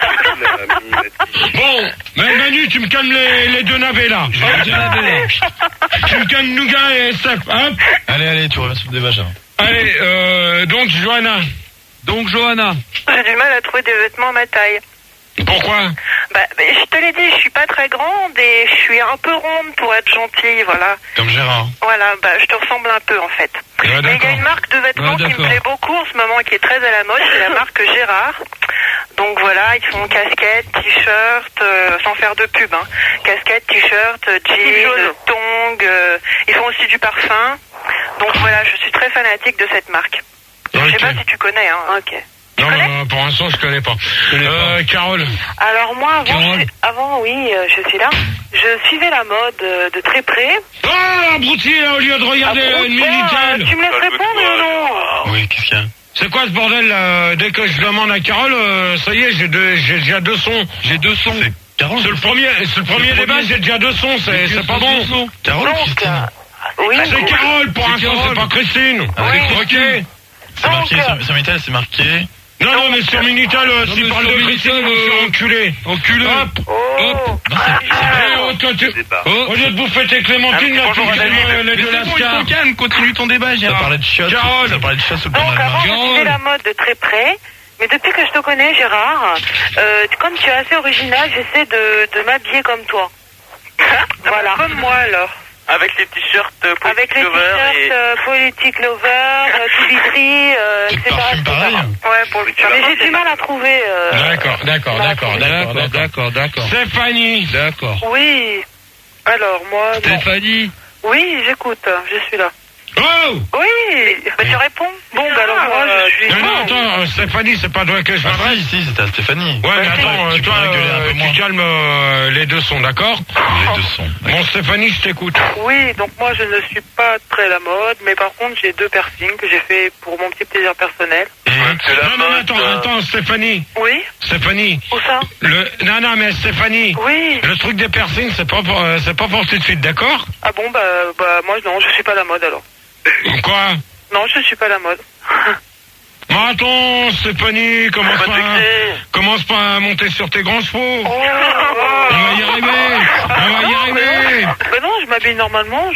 Bon, mais Manu, tu me calmes les deux navets, là. Tu me calmes Nougat et Steph, hop.
Allez, tu reviens sur le débat, Gérard.
Allez, donc, Johanna.
J'ai du mal à trouver des vêtements à ma taille.
Pourquoi?
Bah, je te l'ai dit, je suis pas très grande et je suis un peu ronde pour être gentille, voilà.
Comme Gérard.
Voilà, bah, je te ressemble un peu, en fait.
Ouais,
mais il y a une marque de vêtements qui me plaît beaucoup en ce moment, qui est très à la mode, c'est la marque Gérard. Donc voilà, ils font casquettes, t-shirts, sans faire de pub, hein. Casquettes, t-shirts, jeans, tongs, ils font aussi du parfum. Donc voilà, je suis très fanatique de cette marque.
Okay.
Je sais pas si tu connais, hein. Ok.
Non, pour l'instant, je connais pas. Carole.
Alors moi, avant, je suis là. Je suivais la mode de très près.
Oh, abruti, au lieu de regarder une Minitel.
Tu me laisses répondre ou non?
Oui, qu'est-ce qu'il y a?
C'est quoi ce bordel là? Dès que je demande à Carole, ça y est, j'ai déjà 2 sons. J'ai 2 sons. C'est le premier débat, j'ai déjà 2 sons, c'est pas bon.
Carole, Christine.
Oui.
C'est Carole pour l'instant, c'est pas Christine. Ok.
C'est marqué sur Minitel, c'est marqué.
Non, mais sur Minitel, s'il parle de Christine, enculé. Hop. Au lieu de bouffer tes clémentines, là, tu calmes les deux lascars.
Calme, continue ton débat, Gérard. Ça parlait de chasse. Ça parlait de chasse au
Donc avant, je suivais la mode de très près. Mais depuis que je te connais, Gérard, comme tu es assez original, j'essaie de m'habiller comme toi. Voilà. Comme moi, alors.
Avec les t-shirts
Avec les t-shirts Politique Lover, Tibitri, etc. Ouais, pour le mais j'ai du mal à trouver.
D'accord. Stéphanie.
D'accord.
Oui. Alors, moi.
Stéphanie.
Oui, j'écoute, je suis là.
Oh!
Oui! Bah, tu réponds? Bon, bah alors moi, je suis...
Non, attends, Stéphanie, c'est pas toi que je m'adresse.
Si, c'était à Stéphanie.
Ouais, mais attends, toi, tu calmes les deux sons, d'accord?
Les deux sons.
Bon, Stéphanie, je t'écoute.
Oui, donc moi, je ne suis pas très la mode, mais par contre, j'ai 2 piercings que j'ai fait pour mon petit plaisir personnel.
Non, attends, Stéphanie.
Oui?
Stéphanie.
Où ça?
Non, mais Stéphanie.
Oui.
Le truc des piercings, c'est pas pour tout de suite, d'accord?
Ah bon, bah, moi, non, je suis pas la mode, alors.
Quoi?
Non, je suis pas la mode.
Mais attends, Stéphanie, commence pas à monter sur tes grands chevaux. On va y arriver.
Bah non, je m'habille normalement,